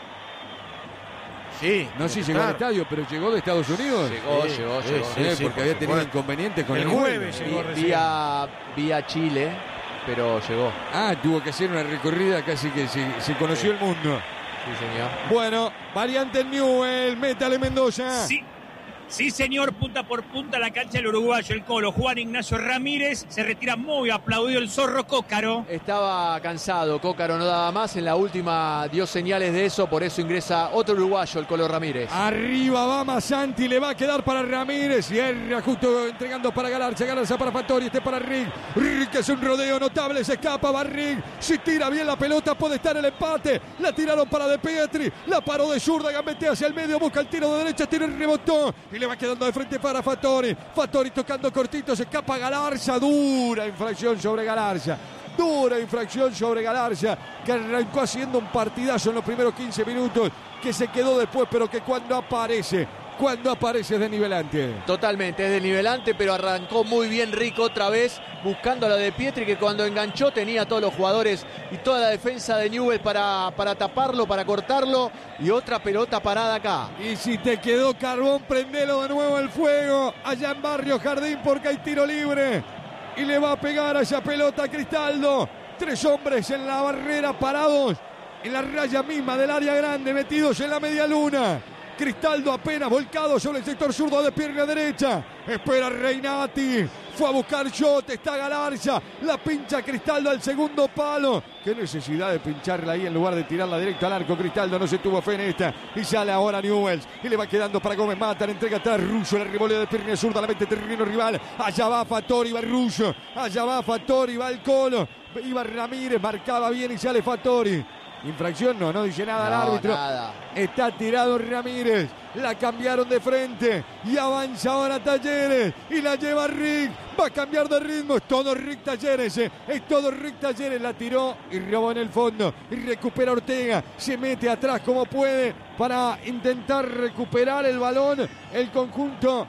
[SPEAKER 6] Sí.
[SPEAKER 1] No sé si llegó al estadio, pero llegó de Estados Unidos.
[SPEAKER 5] Llegó,
[SPEAKER 1] sí,
[SPEAKER 5] llegó,
[SPEAKER 1] sí,
[SPEAKER 5] llegó.
[SPEAKER 1] Sí,
[SPEAKER 5] sí,
[SPEAKER 1] sí,
[SPEAKER 5] sí,
[SPEAKER 1] porque había tenido inconvenientes con el,
[SPEAKER 3] el jueves.
[SPEAKER 1] jueves.
[SPEAKER 3] Llegó recién.
[SPEAKER 5] Vía, vía Chile, pero llegó.
[SPEAKER 1] Ah, tuvo que hacer una recorrida casi que se, se conoció
[SPEAKER 5] Sí.
[SPEAKER 1] el mundo.
[SPEAKER 5] Sí, señor.
[SPEAKER 1] Bueno, variante Newell, métale Mendoza.
[SPEAKER 7] Sí, sí, señor, punta por punta la cancha del uruguayo, el Colo. Juan Ignacio Ramírez se retira muy aplaudido el zorro Cócaro.
[SPEAKER 5] Estaba cansado, Cócaro no daba más. En la última dio señales de eso, por eso ingresa otro uruguayo, el Colo Ramírez.
[SPEAKER 1] Arriba va Masanti, le va a quedar para Ramírez. Cierra justo entregando para Galarza. Galarza para Fattori, este para Rig. Rig que es un rodeo notable, se escapa, va Rig. Si tira bien la pelota puede estar el empate. La tiraron para De Pietri, la paró de zurda, gambetea hacia el medio, busca el tiro de derecha, tira el rebotón. Y le va quedando de frente para Fattori. Fattori tocando cortito, se escapa Galarza. Dura infracción sobre Galarza. Dura infracción sobre Galarza, que arrancó haciendo un partidazo en los primeros quince minutos, que se quedó después, pero que cuando aparece, cuando aparece es desnivelante.
[SPEAKER 5] Totalmente, es desnivelante, pero arrancó muy bien Rico otra vez, buscando a la de Pietri, que cuando enganchó tenía a todos los jugadores y toda la defensa de Newell para, para taparlo, para cortarlo, y otra pelota parada acá.
[SPEAKER 1] Y si te quedó carbón, prendelo de nuevo el fuego, allá en Barrio Jardín, porque hay tiro libre. Y le va a pegar a esa pelota a Cristaldo. Tres hombres en la barrera parados, en la raya misma del área grande, metidos en la media luna. Cristaldo apenas volcado sobre el sector zurdo de pierna derecha. Espera Reinati. Fue a buscar shot. Está Galarza. La pincha Cristaldo al segundo palo. Qué necesidad de pincharla ahí en lugar de tirarla directo al arco. Cristaldo no se tuvo fe en esta. Y sale ahora Newells. Y le va quedando para Gómez Mata. Le entrega atrás Russo. La revolea de pierna zurda. La mete terreno rival. Allá va Fattori. Va Russo. Allá va Fattori. Va el Colo. Iba Ramírez. Marcaba bien y sale Fattori. Infracción no, no dice nada
[SPEAKER 5] No,
[SPEAKER 1] el árbitro.
[SPEAKER 5] nada.
[SPEAKER 1] Está tirado Ramírez. La cambiaron de frente. Y avanza ahora Talleres. Y la lleva Rick. Va a cambiar de ritmo. Es todo Rick Talleres. eh. Es todo Rick Talleres. La tiró y robó en el fondo. Y recupera Ortega. Se mete atrás como puede para intentar recuperar el balón. El conjunto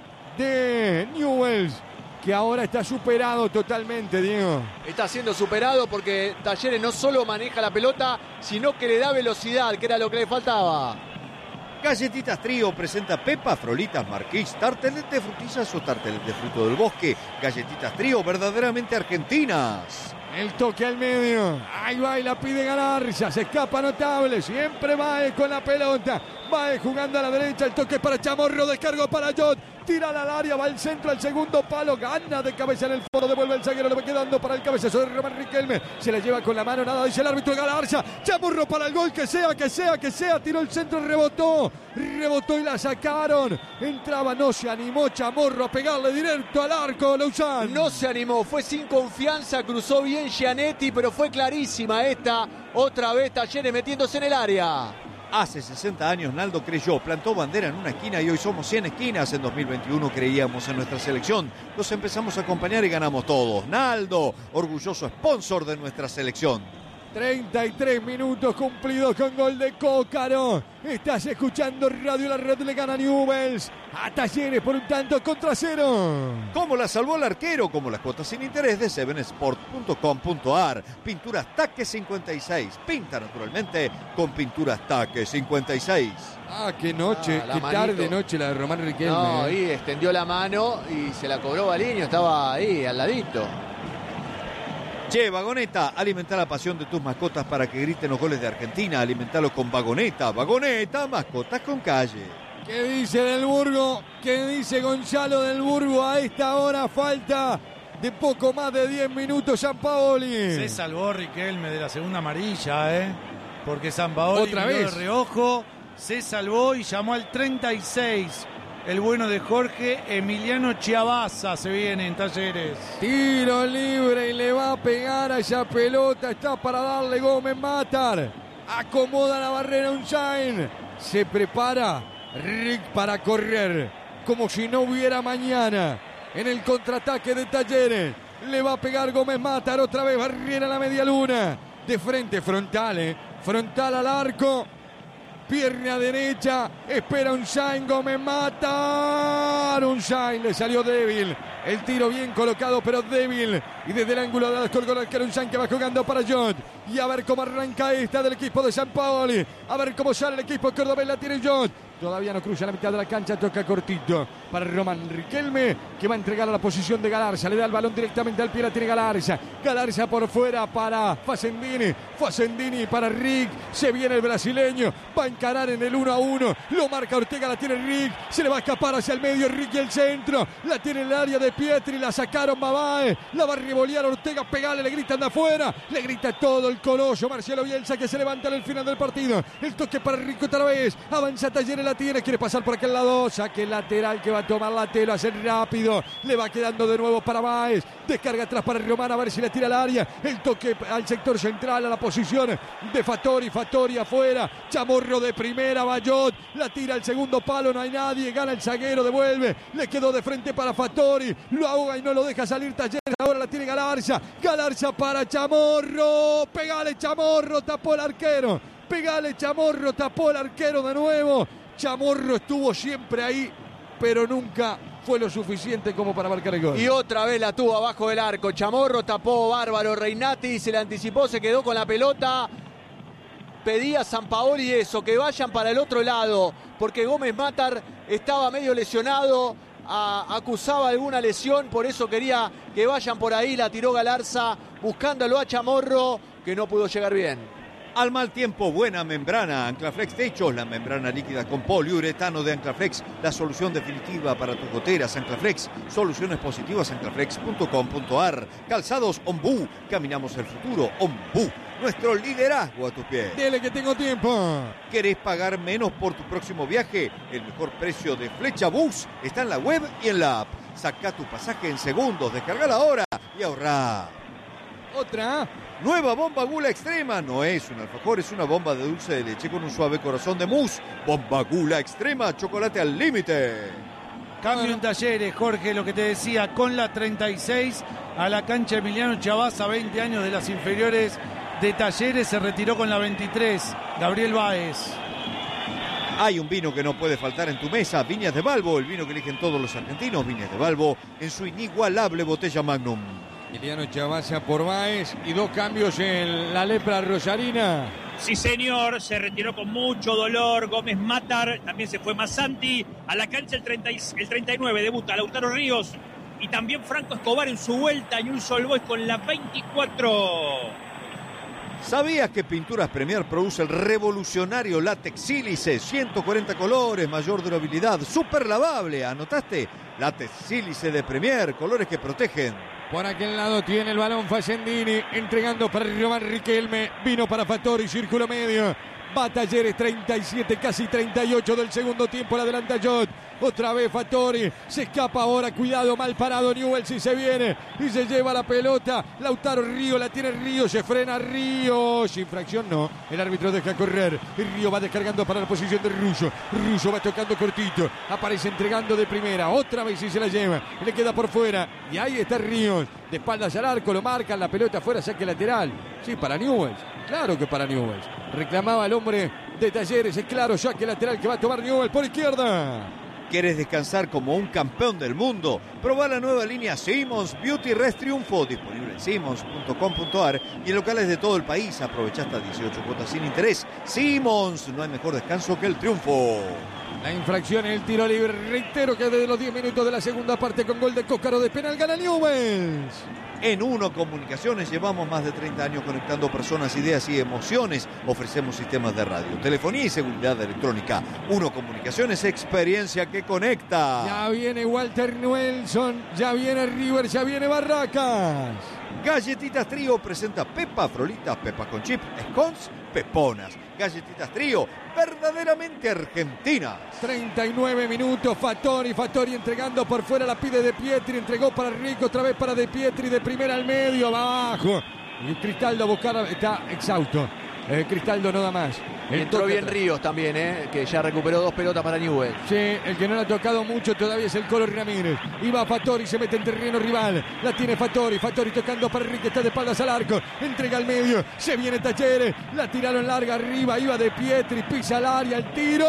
[SPEAKER 1] de Newells, que ahora está superado totalmente, Diego.
[SPEAKER 5] Está siendo superado porque Talleres no solo maneja la pelota, sino que le da velocidad, que era lo que le faltaba.
[SPEAKER 4] Galletitas Trío presenta Pepa, Frolitas, Marquís, tartelet de frutillas o tartelet de fruto del bosque. Galletitas Trío, verdaderamente argentinas.
[SPEAKER 1] El toque al medio. Ahí va y la pide Galarza. Se escapa notable. Siempre Baez con la pelota. Baez jugando a la derecha. El toque para Chamorro. Descargo para Jot. Tira al área. Va al centro al segundo palo. Gana de cabeza en el fondo. Devuelve el zaguero. Le va quedando para el cabezazo de Román Riquelme. Se la lleva con la mano. Nada dice el árbitro de Galarza. Chamorro para el gol. Que sea, que sea, que sea. Tiró el centro. Rebotó. Rebotó y la sacaron. Entraba. No se animó Chamorro a pegarle directo al arco. Lausanne.
[SPEAKER 5] No se animó. Fue sin confianza. Cruzó bien Gianetti, pero fue clarísima esta. Otra vez Talleres metiéndose en el área.
[SPEAKER 4] Hace sesenta años Naldo creyó, plantó bandera en una esquina y hoy somos cien esquinas. En dos mil veintiuno creíamos en nuestra selección. Los empezamos a acompañar y ganamos todos. Naldo, orgulloso sponsor de nuestra selección.
[SPEAKER 1] treinta y tres minutos cumplidos con gol de Cócaro. Estás escuchando Radio La Red, le gana Newells a Talleres por un tanto contra cero.
[SPEAKER 4] Como la salvó el arquero, como las cuotas sin interés de seven sport punto com punto ar. Pinturas Taque cincuenta y seis. Pinta naturalmente con Pinturas Taque cincuenta y seis.
[SPEAKER 1] Ah, qué noche,
[SPEAKER 5] Ah, la
[SPEAKER 1] qué
[SPEAKER 5] manito.
[SPEAKER 1] tarde noche la de Román Riquelme.
[SPEAKER 5] No,
[SPEAKER 1] eh.
[SPEAKER 5] y extendió la mano y se la cobró Baliño. Estaba ahí, al ladito.
[SPEAKER 4] Che, Vagoneta, alimenta la pasión de tus mascotas para que griten los goles de Argentina. Alimentalo con Vagoneta. Vagoneta, mascotas con calle.
[SPEAKER 1] ¿Qué dice Del Burgo? ¿Qué dice Gonzalo Del Burgo? A esta hora falta de poco más de diez minutos Sampaoli.
[SPEAKER 3] Se salvó Riquelme de la segunda amarilla, ¿eh? Porque Sampaoli
[SPEAKER 1] Otra
[SPEAKER 3] miró
[SPEAKER 1] vez.
[SPEAKER 3] de reojo, se salvó y llamó al treinta y seis. El bueno de Jorge Emiliano Chiabaza se viene en Talleres.
[SPEAKER 1] Tiro libre y le va a pegar a esa pelota. Está para darle Gómez Matar. Acomoda la barrera Unchain. Se prepara Rick para correr. como si no hubiera mañana. En el contraataque de Talleres. Le va a pegar Gómez Matar. Otra vez barriera la media luna. De frente, frontal, eh. Frontal al arco. Pierna derecha. Espera un Shine. Gómez Matar. Un Shine. Le salió débil. El tiro bien colocado, pero débil. Y desde el ángulo de la colgó el arquero un Shine que va jugando para Jot. Y a ver cómo arranca esta del equipo de San Paoli. A ver cómo sale el equipo cordobés. La tiene Jot. Todavía no cruza la mitad de la cancha, toca cortito para Román Riquelme, que va a entregar a la posición de Galarza. Le da el balón directamente al pie, la tiene Galarza. Galarza por fuera para Facendini. Facendini para Rick. Se viene el brasileño. Va a encarar en el uno a uno. Lo marca Ortega, la tiene Rick. Se le va a escapar hacia el medio Rick y el centro. La tiene en el área de Pietri. La sacaron Babae. La va a revolear Ortega. Pegale, le gritan de afuera. Le grita todo el coloso. Marcelo Bielsa que se levanta en el final del partido. El toque para Rico otra vez. Avanza Talleres. La tiene, quiere pasar por aquel lado, saque lateral que va a tomar la tela, hacer rápido, le va quedando de nuevo para Báez, descarga atrás para Román a ver si le tira al área, el toque al sector central, a la posición de Fattori, Fattori afuera, Chamorro de primera, Bayot, la tira al segundo palo, no hay nadie, gana el zaguero, devuelve, le quedó de frente para Fattori, lo ahoga y no lo deja salir Talleres, ahora la tiene Galarza, Galarza para Chamorro, pegale Chamorro, tapó el arquero, pegale Chamorro, tapó el arquero de nuevo. Chamorro estuvo siempre ahí, pero nunca fue lo suficiente como para marcar el gol.
[SPEAKER 5] Y otra vez la tuvo abajo del arco. Chamorro tapó bárbaro. Reinati se le anticipó, se quedó con la pelota. Pedía a Sampaoli eso, que vayan para el otro lado, porque Gómez Matar estaba medio lesionado, a, acusaba alguna lesión, por eso quería que vayan por ahí. La tiró Galarza buscándolo a Chamorro, que no pudo llegar bien.
[SPEAKER 4] Al mal tiempo, buena membrana. Anclaflex Techos, la membrana líquida con poliuretano de Anclaflex, la solución definitiva para tus goteras. Anclaflex, soluciones positivas, anclaflex punto com punto ar. Calzados Ombú, caminamos el futuro. Ombú, nuestro liderazgo a tus pies.
[SPEAKER 1] Dile que tengo tiempo.
[SPEAKER 4] ¿Querés pagar menos por tu próximo viaje? El mejor precio de Flecha Bus está en la web y en la app. Saca tu pasaje en segundos, descargala ahora y ahorrá.
[SPEAKER 1] Otra.
[SPEAKER 4] Nueva bomba Gula Extrema. No es un alfajor, es una bomba de dulce de leche con un suave corazón de mousse. Bomba Gula Extrema, chocolate al límite.
[SPEAKER 3] Cambio en Talleres, Jorge, lo que te decía, con la treinta y seis a la cancha Emiliano Chavazza, veinte años de las inferiores de Talleres, se retiró con la veintitrés, Gabriel Báez.
[SPEAKER 4] Hay un vino que no puede faltar en tu mesa, Viñas de Balbo, el vino que eligen todos los argentinos, Viñas de Balbo, en su inigualable botella Magnum.
[SPEAKER 1] Emiliano Chavazza por Báez y dos cambios en la lepra rosarina.
[SPEAKER 7] Sí, señor, se retiró con mucho dolor Gómez Matar, también se fue Massanti a la cancha el, treinta, el treinta y nueve, debuta Lautaro Ríos y también Franco Escobar en su vuelta y un Solboy con la veinticuatro.
[SPEAKER 4] ¿Sabías que Pinturas Premier produce el revolucionario látex sílice? ciento cuarenta colores, mayor durabilidad, súper lavable. ¿Anotaste? Látex sílice de Premier, colores que protegen.
[SPEAKER 1] Por aquel lado tiene el balón Facendini, entregando para Román Riquelme, vino para Fattori, círculo medio. Va Talleres, treinta y siete, casi treinta y ocho del segundo tiempo, la adelanta Jot. Otra vez Fattori, se escapa ahora, cuidado, mal parado Newell's y se viene y se lleva la pelota. Lautaro Río, la tiene Río, se frena Río, sin infracción no, el árbitro deja correr. Río va descargando para la posición de Russo, Russo va tocando cortito, aparece entregando de primera, otra vez y se la lleva, le queda por fuera y ahí está Ríos, de espaldas al arco, lo marcan, la pelota afuera, saque lateral, sí, para Newell's, claro que para Newell's, reclamaba el hombre de Talleres, es claro, saque lateral que va a tomar Newell's por izquierda.
[SPEAKER 4] ¿Quieres descansar como un campeón del mundo? Probá la nueva línea Simmons Beauty Rest Triunfo, disponible en simmons punto com punto ar y en locales de todo el país. Aprovecha hasta dieciocho cuotas sin interés. Simmons, no hay mejor descanso que el triunfo.
[SPEAKER 1] La infracción en el tiro libre, reitero que desde los diez minutos de la segunda parte con gol de Cócaro de penal gana Newell's.
[SPEAKER 4] En Uno Comunicaciones llevamos más de treinta años conectando personas, ideas y emociones. Ofrecemos sistemas de radio, telefonía y seguridad electrónica. Uno Comunicaciones, experiencia que conecta.
[SPEAKER 1] Ya viene Walter Nelson, ya viene River, ya viene Barracas.
[SPEAKER 4] Galletitas Trío presenta Pepa Frolitas, Pepas con chip, scones, peponas. Galletitas Trío, verdaderamente argentinas.
[SPEAKER 1] treinta y nueve minutos, Fattori, Fattori entregando por fuera, la pide De Pietri, entregó para Rico, otra vez para De Pietri, de primera al medio, va abajo. Y Cristaldo a buscar, está exhausto. eh, Cristaldo no da más.
[SPEAKER 5] El entró bien atrás. Ríos también, eh, que ya recuperó dos pelotas para Newell.
[SPEAKER 1] Sí, el que no le ha tocado mucho todavía es el Colo Ramírez. Y va Fattori, se mete en terreno rival. La tiene Fattori, Fattori tocando para Rick, está de espaldas al arco. Entrega al medio, se viene Talleres. La tiraron larga arriba, iba de Pietri, pisa al área, el tiro.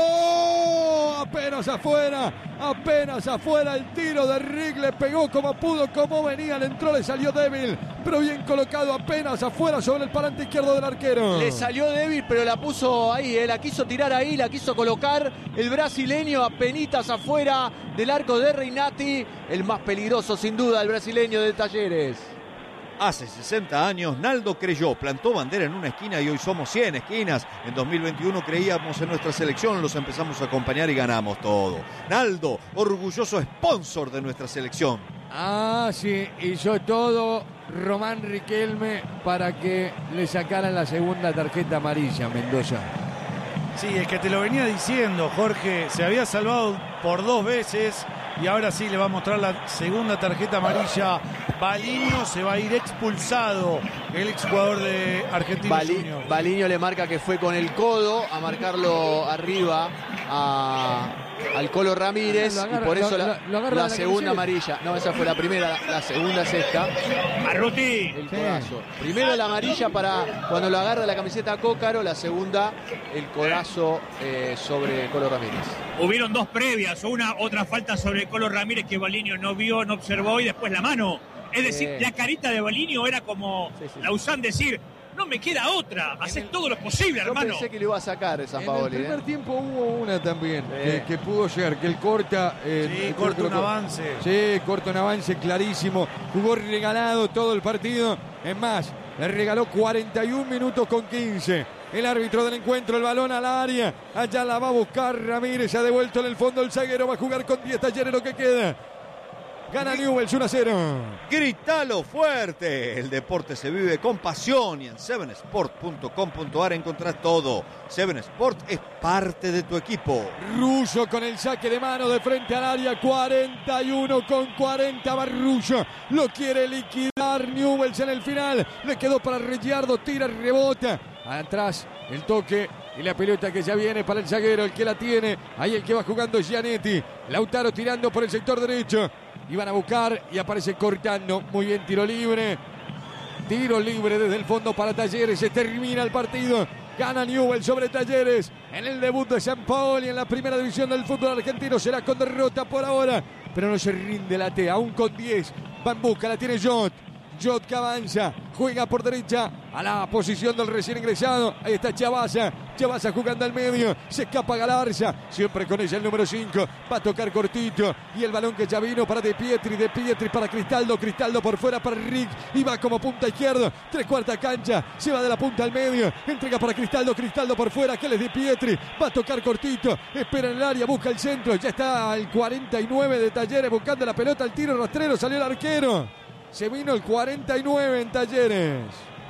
[SPEAKER 1] Apenas afuera, apenas afuera el tiro de Rick. Le pegó como pudo, como venía, le entró, le salió débil. Pero bien colocado, apenas afuera sobre el parante izquierdo del arquero.
[SPEAKER 5] Le salió débil, pero la puso ahí, eh, la quiso tirar ahí, la quiso colocar el brasileño apenitas afuera del arco de Reinati, el más peligroso sin duda, el brasileño de Talleres.
[SPEAKER 4] Hace sesenta años Naldo creyó, plantó bandera en una esquina y hoy somos cien esquinas. En dos mil veintiuno creíamos en nuestra selección, los empezamos a acompañar y ganamos todo. Naldo, orgulloso sponsor de nuestra selección.
[SPEAKER 1] Ah, sí, hizo todo Román Riquelme para que le sacaran la segunda tarjeta amarilla a Mendoza.
[SPEAKER 3] Sí, es que te lo venía diciendo, Jorge, se había salvado por dos veces y ahora sí le va a mostrar la segunda tarjeta amarilla. Baliño se va a ir expulsado, el exjugador de Argentinos
[SPEAKER 5] Bali,
[SPEAKER 3] Juniors.
[SPEAKER 5] Baliño le marca que fue con el codo a marcarlo arriba a, al Colo Ramírez agarra, y por eso lo, la, lo la, la segunda amarilla. No, esa fue la primera, la, la segunda es esta.
[SPEAKER 7] Arruti.
[SPEAKER 5] El codazo. Primero la amarilla para cuando lo agarra la camiseta a Cócaro, la segunda el codazo eh, sobre Colo Ramírez.
[SPEAKER 7] Hubieron dos previas, una otra falta sobre Colo Ramírez que Baliño no vio, no observó y después la mano. Es decir, eh. la carita de Baliño era como sí, sí. Lausán decir, no me queda otra, haces el, todo lo posible,
[SPEAKER 5] yo
[SPEAKER 7] hermano.
[SPEAKER 5] Yo pensé que lo iba a sacar San Paoli.
[SPEAKER 1] En el primer
[SPEAKER 5] ¿eh?
[SPEAKER 1] tiempo hubo una también, eh. que, que pudo llegar, que él corta.
[SPEAKER 3] Eh, sí, corta un avance.
[SPEAKER 1] Sí, corta un avance clarísimo. Jugó regalado todo el partido. Es más, le regaló cuarenta y un minutos con quince. El árbitro del encuentro, el balón al área. Allá la va a buscar Ramírez, ha devuelto en el fondo el zaguero. Va a jugar con diez Talleres lo que queda. Gana Newell's uno a cero.
[SPEAKER 4] Grítalo fuerte. El deporte se vive con pasión y en seven sport punto com punto a r encontrás todo. seven Sport es parte de tu equipo.
[SPEAKER 1] Rullo con el saque de mano de frente al área. cuarenta y uno con cuarenta. Va Rullo. Lo quiere liquidar Newell's en el final. Le quedó para Reggiardo. Tira, rebota. Atrás el toque. Y la pelota que ya viene para el zaguero. El que la tiene. Ahí el que va jugando Gianetti. Lautaro tirando por el sector derecho. Iban a buscar y aparece cortando. Muy bien, tiro libre. Tiro libre desde el fondo para Talleres. Se termina el partido. Gana Newell's sobre Talleres en el debut de San Paoli en la primera división del fútbol argentino. Será con derrota por ahora, pero no se rinde la T. Aún con diez. Va en busca, la tiene Jot. Jot que avanza, juega por derecha a la posición del recién ingresado. Ahí está Chavasa, Chavasa jugando al medio, se escapa Galarza, siempre con ella el número cinco, va a tocar cortito y el balón que ya vino para De Pietri, De Pietri para Cristaldo, Cristaldo por fuera para Rick y va como punta izquierda, tres cuarta cancha, se va de la punta al medio, entrega para Cristaldo, Cristaldo por fuera, que les De Pietri, va a tocar cortito, espera en el área, busca el centro, ya está al cuarenta y nueve de Talleres buscando la pelota, el tiro rastrero, salió el arquero. Se vino el cuarenta y nueve en Talleres.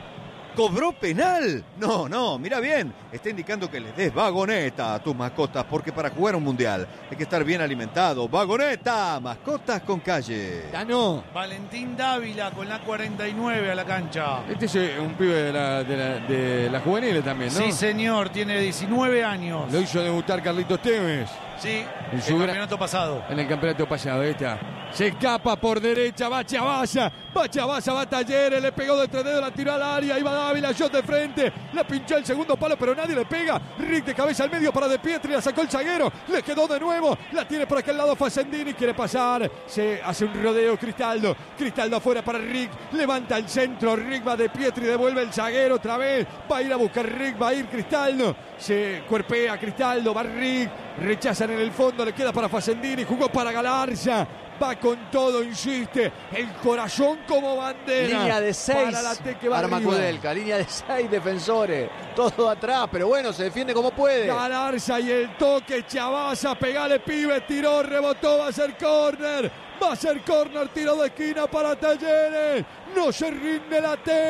[SPEAKER 4] ¿Cobró penal? No, no, mira bien. Está indicando que les des vagoneta a tus mascotas, porque para jugar un mundial hay que estar bien alimentado. Vagoneta, mascotas con calle.
[SPEAKER 1] Ganó
[SPEAKER 3] Valentín Dávila con la cuarenta y nueve a la cancha.
[SPEAKER 1] Este es un pibe de la, de la, de la juvenil también, ¿no?
[SPEAKER 3] Sí, señor, tiene diecinueve años.
[SPEAKER 1] Lo hizo debutar Carlitos Tevez.
[SPEAKER 3] Sí, en su el campeonato pasado.
[SPEAKER 1] En el campeonato pasado, ahí está. Se escapa por derecha, va Chavasa, va Chavasa, va Talleres, le pegó de tres dedos, la tiró al área, iba Dávila, shot de frente, la pinchó el segundo palo, pero nadie le pega. Rick de cabeza al medio para De Pietri, la sacó el zaguero, le quedó de nuevo, la tiene por aquel lado Facendini, quiere pasar, se hace un rodeo Cristaldo, Cristaldo afuera para Rick, levanta el centro, Rick va De Pietri, devuelve el zaguero otra vez, va a ir a buscar Rick, va a ir Cristaldo, se cuerpea Cristaldo, va Rick, rechazan en el fondo, le queda para Facendini, jugó para Galarza, va con todo, insiste, el corazón como bandera.
[SPEAKER 5] Línea de seis,
[SPEAKER 1] Arma
[SPEAKER 5] Kudelka, línea de seis defensores, todo atrás, pero bueno, se defiende como puede.
[SPEAKER 1] Galarza y el toque, Chavasa, pegale pibe, tiró, rebotó, va a ser córner, va a ser córner, tiro de esquina para Talleres, no se rinde la T,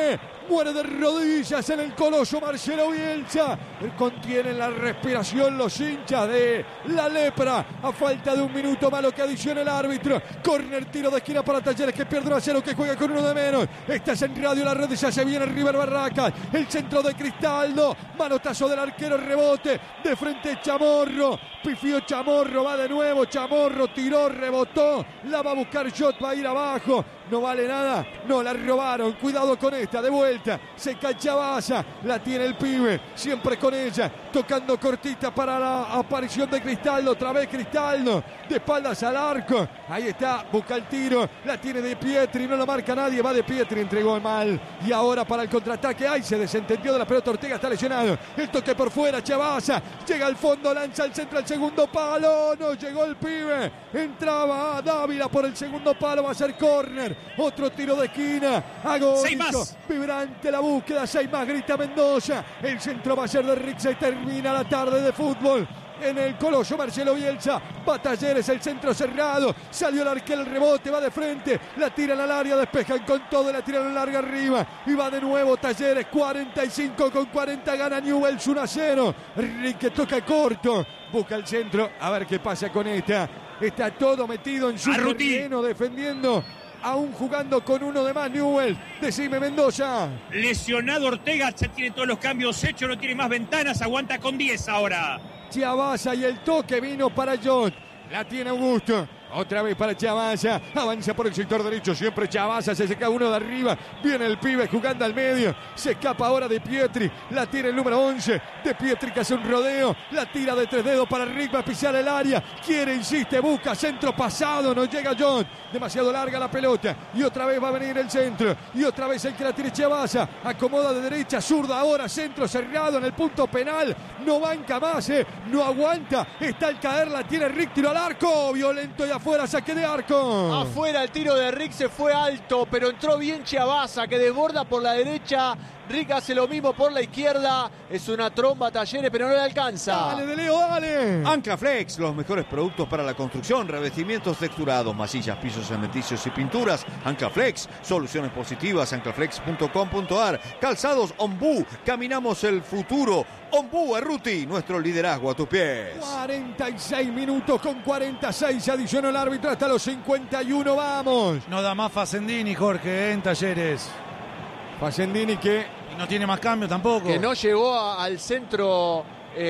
[SPEAKER 1] muere de rodillas en el Coloso Marcelo Bielsa. Contienen la respiración los hinchas de la Lepra. A falta de un minuto más lo que adiciona el árbitro. Corner, tiro de esquina para Talleres que pierde uno a cero, que juega con uno de menos. Estás en Radio La Red, ya se viene River Barracas. El centro de Cristaldo. Manotazo del arquero, rebote. De frente Chamorro. Pifió Chamorro, va de nuevo. Chamorro tiró, rebotó. La va a buscar Jot, va a ir abajo. No vale nada, no la robaron. Cuidado con esta, de vuelta. Se cacha Baza, la tiene el pibe. Siempre con ella, tocando cortita para la aparición de Cristaldo. Otra vez Cristaldo, de espaldas al arco. Ahí está, busca el tiro. La tiene De Pietri, no lo marca nadie. Va De Pietri, entregó mal. Y ahora para el contraataque, ay, se desentendió de la pelota. Ortega está lesionado. El toque por fuera, Chavaza. Llega al fondo, lanza al centro, al segundo palo. No llegó el pibe. Entraba a Dávila por el segundo palo. Va a ser córner. Otro tiro de esquina. Agónico. Vibrante la búsqueda. Seis más, grita Mendoza. El centro va a ser de Rick. Se termina la tarde de fútbol en el Coloso Marcelo Bielsa. Va Talleres, el centro cerrado. Salió el arquero, el rebote, va de frente. La tiran al área, despejan con todo. La tiran larga arriba. Y va de nuevo Talleres. cuarenta y cinco con cuarenta. Gana Newell's uno a cero. Rick que toca corto. Busca el centro. A ver qué pasa con esta. Está todo metido en su terreno defendiendo. Aún jugando con uno de más Newell. Decime, Mendoza.
[SPEAKER 7] Lesionado Ortega, ya tiene todos los cambios hechos, no tiene más ventanas, aguanta con diez ahora.
[SPEAKER 1] Chiavaza y el toque vino para Jot. La tiene Augusto. Otra vez para Chavaza, avanza por el sector derecho, siempre Chavaza, se seca uno de arriba, viene el pibe jugando al medio, se escapa ahora De Pietri, la tira el número once, De Pietri que hace un rodeo, la tira de tres dedos para Rick, va a pisar el área, quiere, insiste, busca, centro pasado, no llega John, demasiado larga la pelota, y otra vez va a venir el centro, y otra vez el que la tire Chavaza, acomoda de derecha, zurda ahora, centro cerrado en el punto penal, no banca más, eh, no aguanta, está al caer, la tiene Rick, tiro al arco, violento y afuera, saque de arco.
[SPEAKER 5] Afuera el tiro de Rick se fue alto, pero entró bien Chavaza que desborda por la derecha. Rick hace lo mismo por la izquierda. Es una tromba Talleres, pero no le alcanza.
[SPEAKER 1] Dale, de Leo, dale.
[SPEAKER 4] Anclaflex, los mejores productos para la construcción, revestimientos texturados, masillas, pisos cementicios y pinturas. Anclaflex, soluciones positivas, anclaflex punto com punto ar. Calzados Ombú, caminamos el futuro. Ombú Arruti, nuestro liderazgo a tus pies.
[SPEAKER 1] cuarenta y seis minutos con cuarenta y seis, adicionó el árbitro hasta los cincuenta y uno, vamos.
[SPEAKER 3] No da más Facendini, Jorge, en Talleres.
[SPEAKER 1] Facendini que
[SPEAKER 3] y no tiene más cambio tampoco.
[SPEAKER 5] Que no llegó a, al centro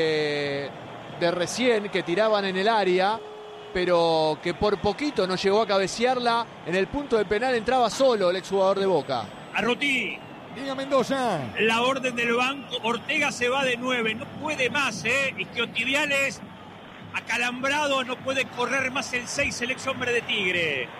[SPEAKER 5] eh, de recién, que tiraban en el área, pero que por poquito no llegó a cabecearla. En el punto de penal entraba solo el exjugador de Boca.
[SPEAKER 7] Arruti.
[SPEAKER 1] Diga Mendoza.
[SPEAKER 7] La orden del banco, Ortega se va de nueve, no puede más, ¿eh? Isquiotibiales acalambrado, no puede correr más el seis, el ex hombre de Tigre.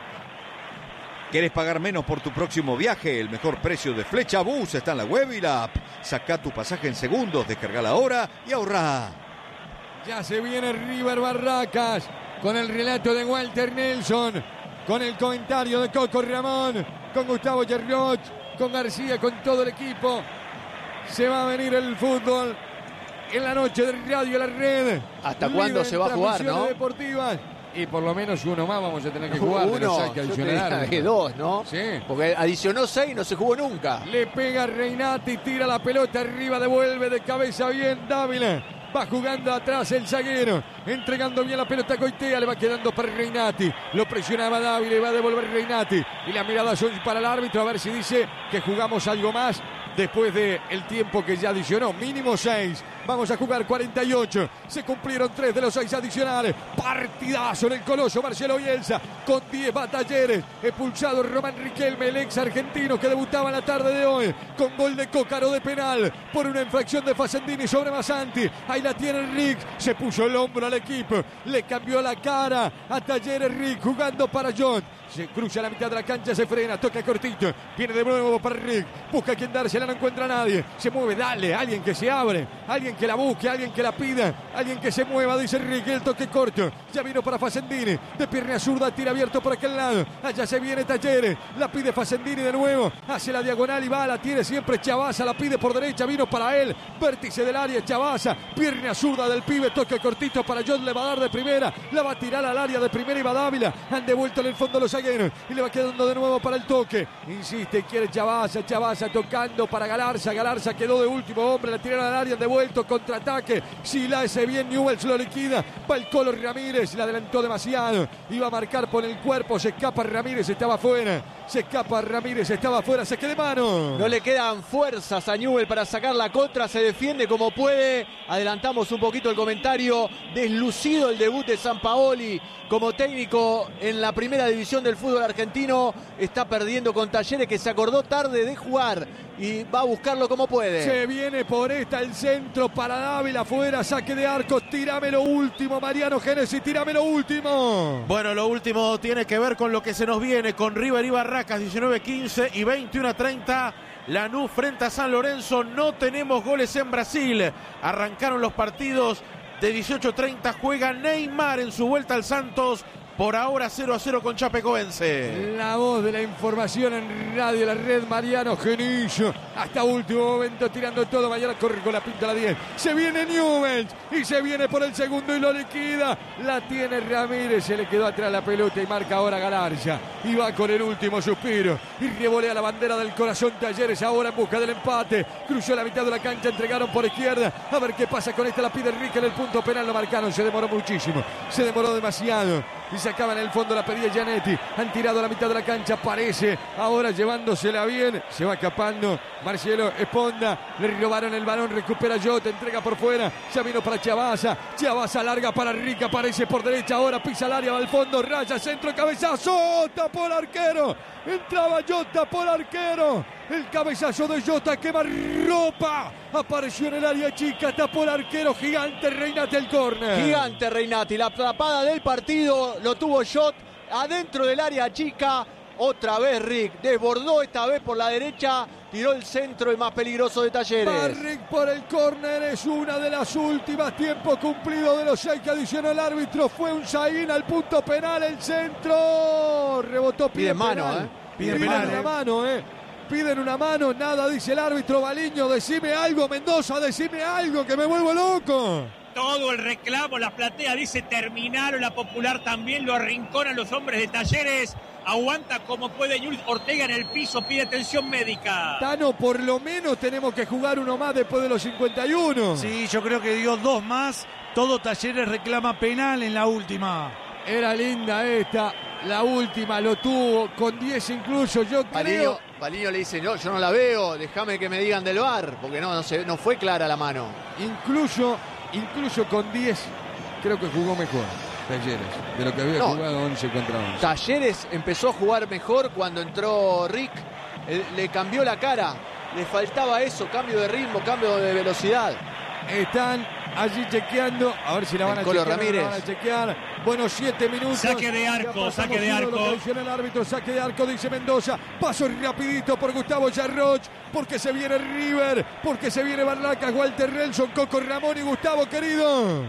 [SPEAKER 4] ¿Querés pagar menos por tu próximo viaje? El mejor precio de Flecha Bus está en la web y la app. Sacá tu pasaje en segundos, descargala ahora y ahorrá.
[SPEAKER 1] Ya se viene River Barracas con el relato de Walter Nelson, con el comentario de Coco Ramón, con Gustavo Gerroch, con García, con todo el equipo. Se va a venir el fútbol en la noche de Radio La Red.
[SPEAKER 5] ¿Hasta cuándo se va a jugar, no?
[SPEAKER 1] Deportivas. Y por lo menos uno más vamos a tener que jugar.
[SPEAKER 5] Uno,
[SPEAKER 1] que
[SPEAKER 5] yo te diría que dos, ¿no?
[SPEAKER 1] Sí.
[SPEAKER 5] Porque adicionó seis y no se jugó nunca.
[SPEAKER 1] Le pega Reinati, tira la pelota arriba, devuelve de cabeza bien Dávila. Va jugando atrás el zaguero, entregando bien la pelota a Coitea, le va quedando para Reinati. Lo presionaba Dávila y va a devolver Reinati. Y la mirada son para el árbitro a ver si dice que jugamos algo más después del tiempo que ya adicionó. Mínimo seis. Vamos a jugar cuarenta y ocho. Se cumplieron tres de los seis adicionales. Partidazo en el Coloso Marcelo Bielsa. Con diez va Talleres. Expulsado Román Riquelme, el ex argentino que debutaba en la tarde de hoy. Con gol de Cócaro de penal. Por una infracción de Facendini sobre Masanti. Ahí la tiene Rick. Se puso el hombro al equipo. Le cambió la cara a Talleres Rick. Jugando para John. Se cruza la mitad de la cancha, se frena, toca cortito, viene de nuevo para Rick, busca a quien dársela, no encuentra a nadie, se mueve, dale, alguien que se abre, alguien que la busque, alguien que la pida, alguien que se mueva, dice Ricky, el toque corto, ya vino para Facendini, de pierna zurda, tira abierto por aquel lado, allá se viene Talleres, la pide Facendini de nuevo, hace la diagonal y va, la tiene siempre Chavasa, la pide por derecha, vino para él, vértice del área, Chavasa, pierna zurda del pibe, toque cortito para John, le va a dar de primera, la va a tirar al área de primera y va Dávila, han devuelto en el fondo los zagueros, y le va quedando de nuevo para el toque, insiste, quiere Chavasa, Chavasa tocando para Galarza, Galarza quedó de último hombre, la tiraron al área, han devuelto, contraataque, si la hace bien Newell's lo liquida, va el Colo Ramírez, la adelantó demasiado, iba a marcar por el cuerpo, se escapa Ramírez, estaba fuera, se escapa Ramírez, estaba fuera, se queda de mano.
[SPEAKER 5] No le quedan fuerzas a Newell para sacar la contra, se defiende como puede, adelantamos un poquito el comentario, deslucido el debut de Sampaoli como técnico en la primera división del fútbol argentino, está perdiendo con Talleres que se acordó tarde de jugar y va a buscarlo como puede.
[SPEAKER 1] Se viene por esta el centro para Dávila, afuera, saque de arco, tírame lo último, Mariano Génesis, tírame lo último.
[SPEAKER 6] Bueno, lo último tiene que ver con lo que se nos viene, con River y Barracas, diecinueve quince y veintiuno treinta. Lanús frente a San Lorenzo, no tenemos goles en Brasil. Arrancaron los partidos de dieciocho treinta, juega Neymar en su vuelta al Santos. Por ahora cero a cero con Chapecoense.
[SPEAKER 1] La voz de la información en Radio La Red, Mariano Genillo. Hasta último momento tirando todo. Mañana corre con la pinta a la diez. Se viene Newell's y se viene por el segundo y lo liquida. La tiene Ramírez. Se le quedó atrás la pelota y marca ahora Galarza. Y va con el último suspiro. Y revolea la bandera del corazón Talleres ahora en busca del empate. Cruzó la mitad de la cancha. Entregaron por izquierda. A ver qué pasa con esta. La pide Enrique en el punto penal. Lo marcaron. Se demoró muchísimo. Se demoró demasiado. Y se acaba en el fondo, la pedía Gianetti. Han tirado a la mitad de la cancha, parece. Ahora llevándosela bien. Se va escapando Marcelo Esponda. Le robaron el balón, recupera Jota, entrega por fuera. Ya vino para Chavasa. Chavasa larga para Rica, aparece por derecha. Ahora pisa el área, va al fondo, raya, centro, cabezazo. Tapó el arquero. Entraba Jota por arquero. El cabezazo de Jota quema ropa. Apareció en el área chica, tapó el arquero. Gigante Reinati el córner.
[SPEAKER 5] Gigante Reinati, la atrapada del partido lo tuvo Jot adentro del área chica. Otra vez Rick, desbordó esta vez por la derecha, tiró el centro, el más peligroso de Talleres.
[SPEAKER 1] Va Rick por el córner, es una de las últimas, tiempo cumplido de los seis que adicionó el árbitro. Fue un Saín al punto penal, el centro. Rebotó, pide,
[SPEAKER 5] pide mano,
[SPEAKER 1] penal.
[SPEAKER 5] ¿eh?
[SPEAKER 1] Pide
[SPEAKER 3] Piden
[SPEAKER 1] penal,
[SPEAKER 3] penal,
[SPEAKER 1] una
[SPEAKER 3] ¿eh?
[SPEAKER 1] mano, ¿eh? Piden una mano, nada, dice el árbitro. Baliño, decime algo, Mendoza, decime algo, que me vuelvo loco.
[SPEAKER 7] Todo el reclamo, la platea dice terminaron, la Popular también lo arrinconan los hombres de Talleres. Aguanta como puede Newell's. Ortega en el piso, pide atención médica.
[SPEAKER 1] Tano, por lo menos tenemos que jugar uno más después de los cincuenta y uno.
[SPEAKER 3] Sí, yo creo que dio dos más. Todo Talleres reclama penal en la última.
[SPEAKER 1] Era linda esta, la última lo tuvo, con diez incluso, yo creo.
[SPEAKER 5] Baliño, Baliño le dice, no, yo no la veo, déjame que me digan del V A R, porque no, no, se, no fue clara la mano.
[SPEAKER 1] Incluso, incluso con diez, creo que jugó mejor Talleres, de lo que había
[SPEAKER 5] No.
[SPEAKER 1] jugado once contra once.
[SPEAKER 5] Talleres empezó a jugar mejor cuando entró Rick, eh, le cambió la cara, le faltaba eso, cambio de ritmo, cambio de velocidad.
[SPEAKER 1] Están allí chequeando, a ver si la van a
[SPEAKER 5] El Colo
[SPEAKER 1] chequear,
[SPEAKER 5] Ramírez.
[SPEAKER 1] la van a chequear. Bueno, siete minutos.
[SPEAKER 7] Saque de
[SPEAKER 1] Ya
[SPEAKER 7] arco,
[SPEAKER 1] pasamos
[SPEAKER 7] saque de
[SPEAKER 1] uno,
[SPEAKER 7] arco.
[SPEAKER 1] Lo que adiciona el árbitro, saque de arco, dice Mendoza. Paso rapidito por Gustavo Yarroch, porque se viene River, porque se viene Barracas, Walter Relson, Coco Ramón y Gustavo, querido.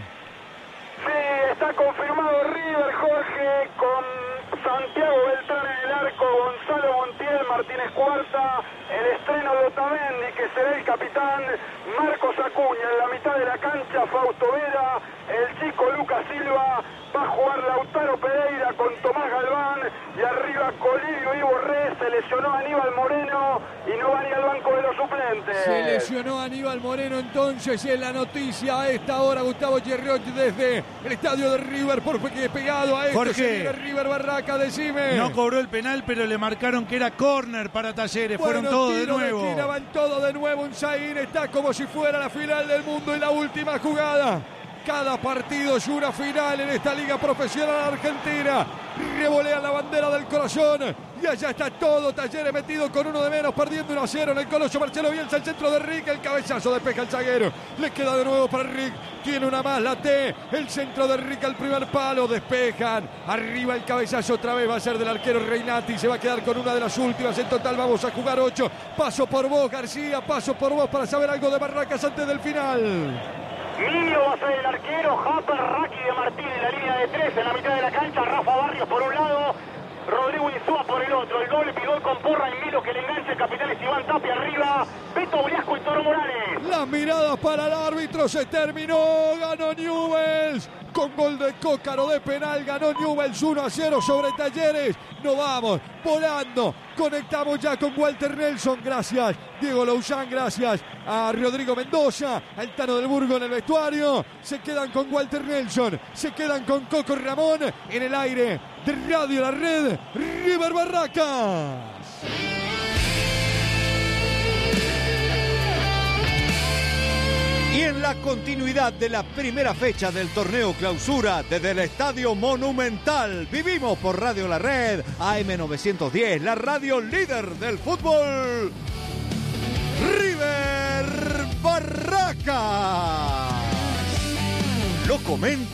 [SPEAKER 8] Sí, está confirmado River, Jorge, con Santiago Beltrán en el arco, Gonzalo Montiel, Martínez Cuarta, el estreno de Otamendi, que será el capitán, Marcos Acuña en la mitad de la cancha, Fausto Vera, el chico Lucas Silva, va a jugar Lautaro Pereira con Tomás Galván, y arriba Colidio y Borré, se lesionó Aníbal Moreno y no va ni al banco de los suplentes.
[SPEAKER 1] Se lesionó Aníbal Moreno, entonces es la noticia a esta hora. Gustavo Yarroch desde el estadio de River, porque pegado a esto.
[SPEAKER 3] Jorge.
[SPEAKER 1] Se viene River Barraca, decime.
[SPEAKER 3] No cobró el penal, pero le marcaron que era córner para Talleres. Fueron
[SPEAKER 1] Bueno,
[SPEAKER 3] todos de
[SPEAKER 1] tiro
[SPEAKER 3] nuevo.
[SPEAKER 1] esquina, van todo de nuevo. Un Saín está como si fuera la final del mundo y la última jugada. Cada partido es una final en esta liga profesional argentina. Revolea la bandera del corazón. Y allá está todo Talleres metido con uno de menos, perdiendo uno a cero en el Coloso. Marcelo Bielsa, el centro de Rick, el cabezazo despeja el zaguero. Le queda de nuevo para Rick. Tiene una más, la T. El centro de Rick al primer palo. Despejan. Arriba el cabezazo otra vez va a ser del arquero Reinati. Se va a quedar con una de las últimas. En total vamos a jugar ocho. Paso por vos, García. Paso por vos para saber algo de Barracas antes del final.
[SPEAKER 8] Milio va a ser el arquero, Japper, Raki de Martín en la línea de tres, en la mitad de la cancha, Rafa Barrios por un lado, Rodrigo Insúa por el otro. El doble pivot con Porra y Milo que le engancha el capitán es Iván Tapia arriba, Beto Briasco y Toro Morales.
[SPEAKER 1] Las miradas para el árbitro, se terminó, ganó Newell's. Con gol de Cócaro de penal, ganó Newell's uno a cero sobre Talleres. Nos vamos, volando. Conectamos ya con Walter Nelson, gracias. Diego Louzán, gracias. A Rodrigo Mendoza, al Tano del Burgo en el vestuario. Se quedan con Walter Nelson, se quedan con Coco Ramón en el aire de Radio La Red, River Barracas.
[SPEAKER 4] Y en la continuidad de la primera fecha del torneo clausura desde el Estadio Monumental, vivimos por Radio La Red, A M novecientos diez, la radio líder del fútbol, River Barracas. Lo comenta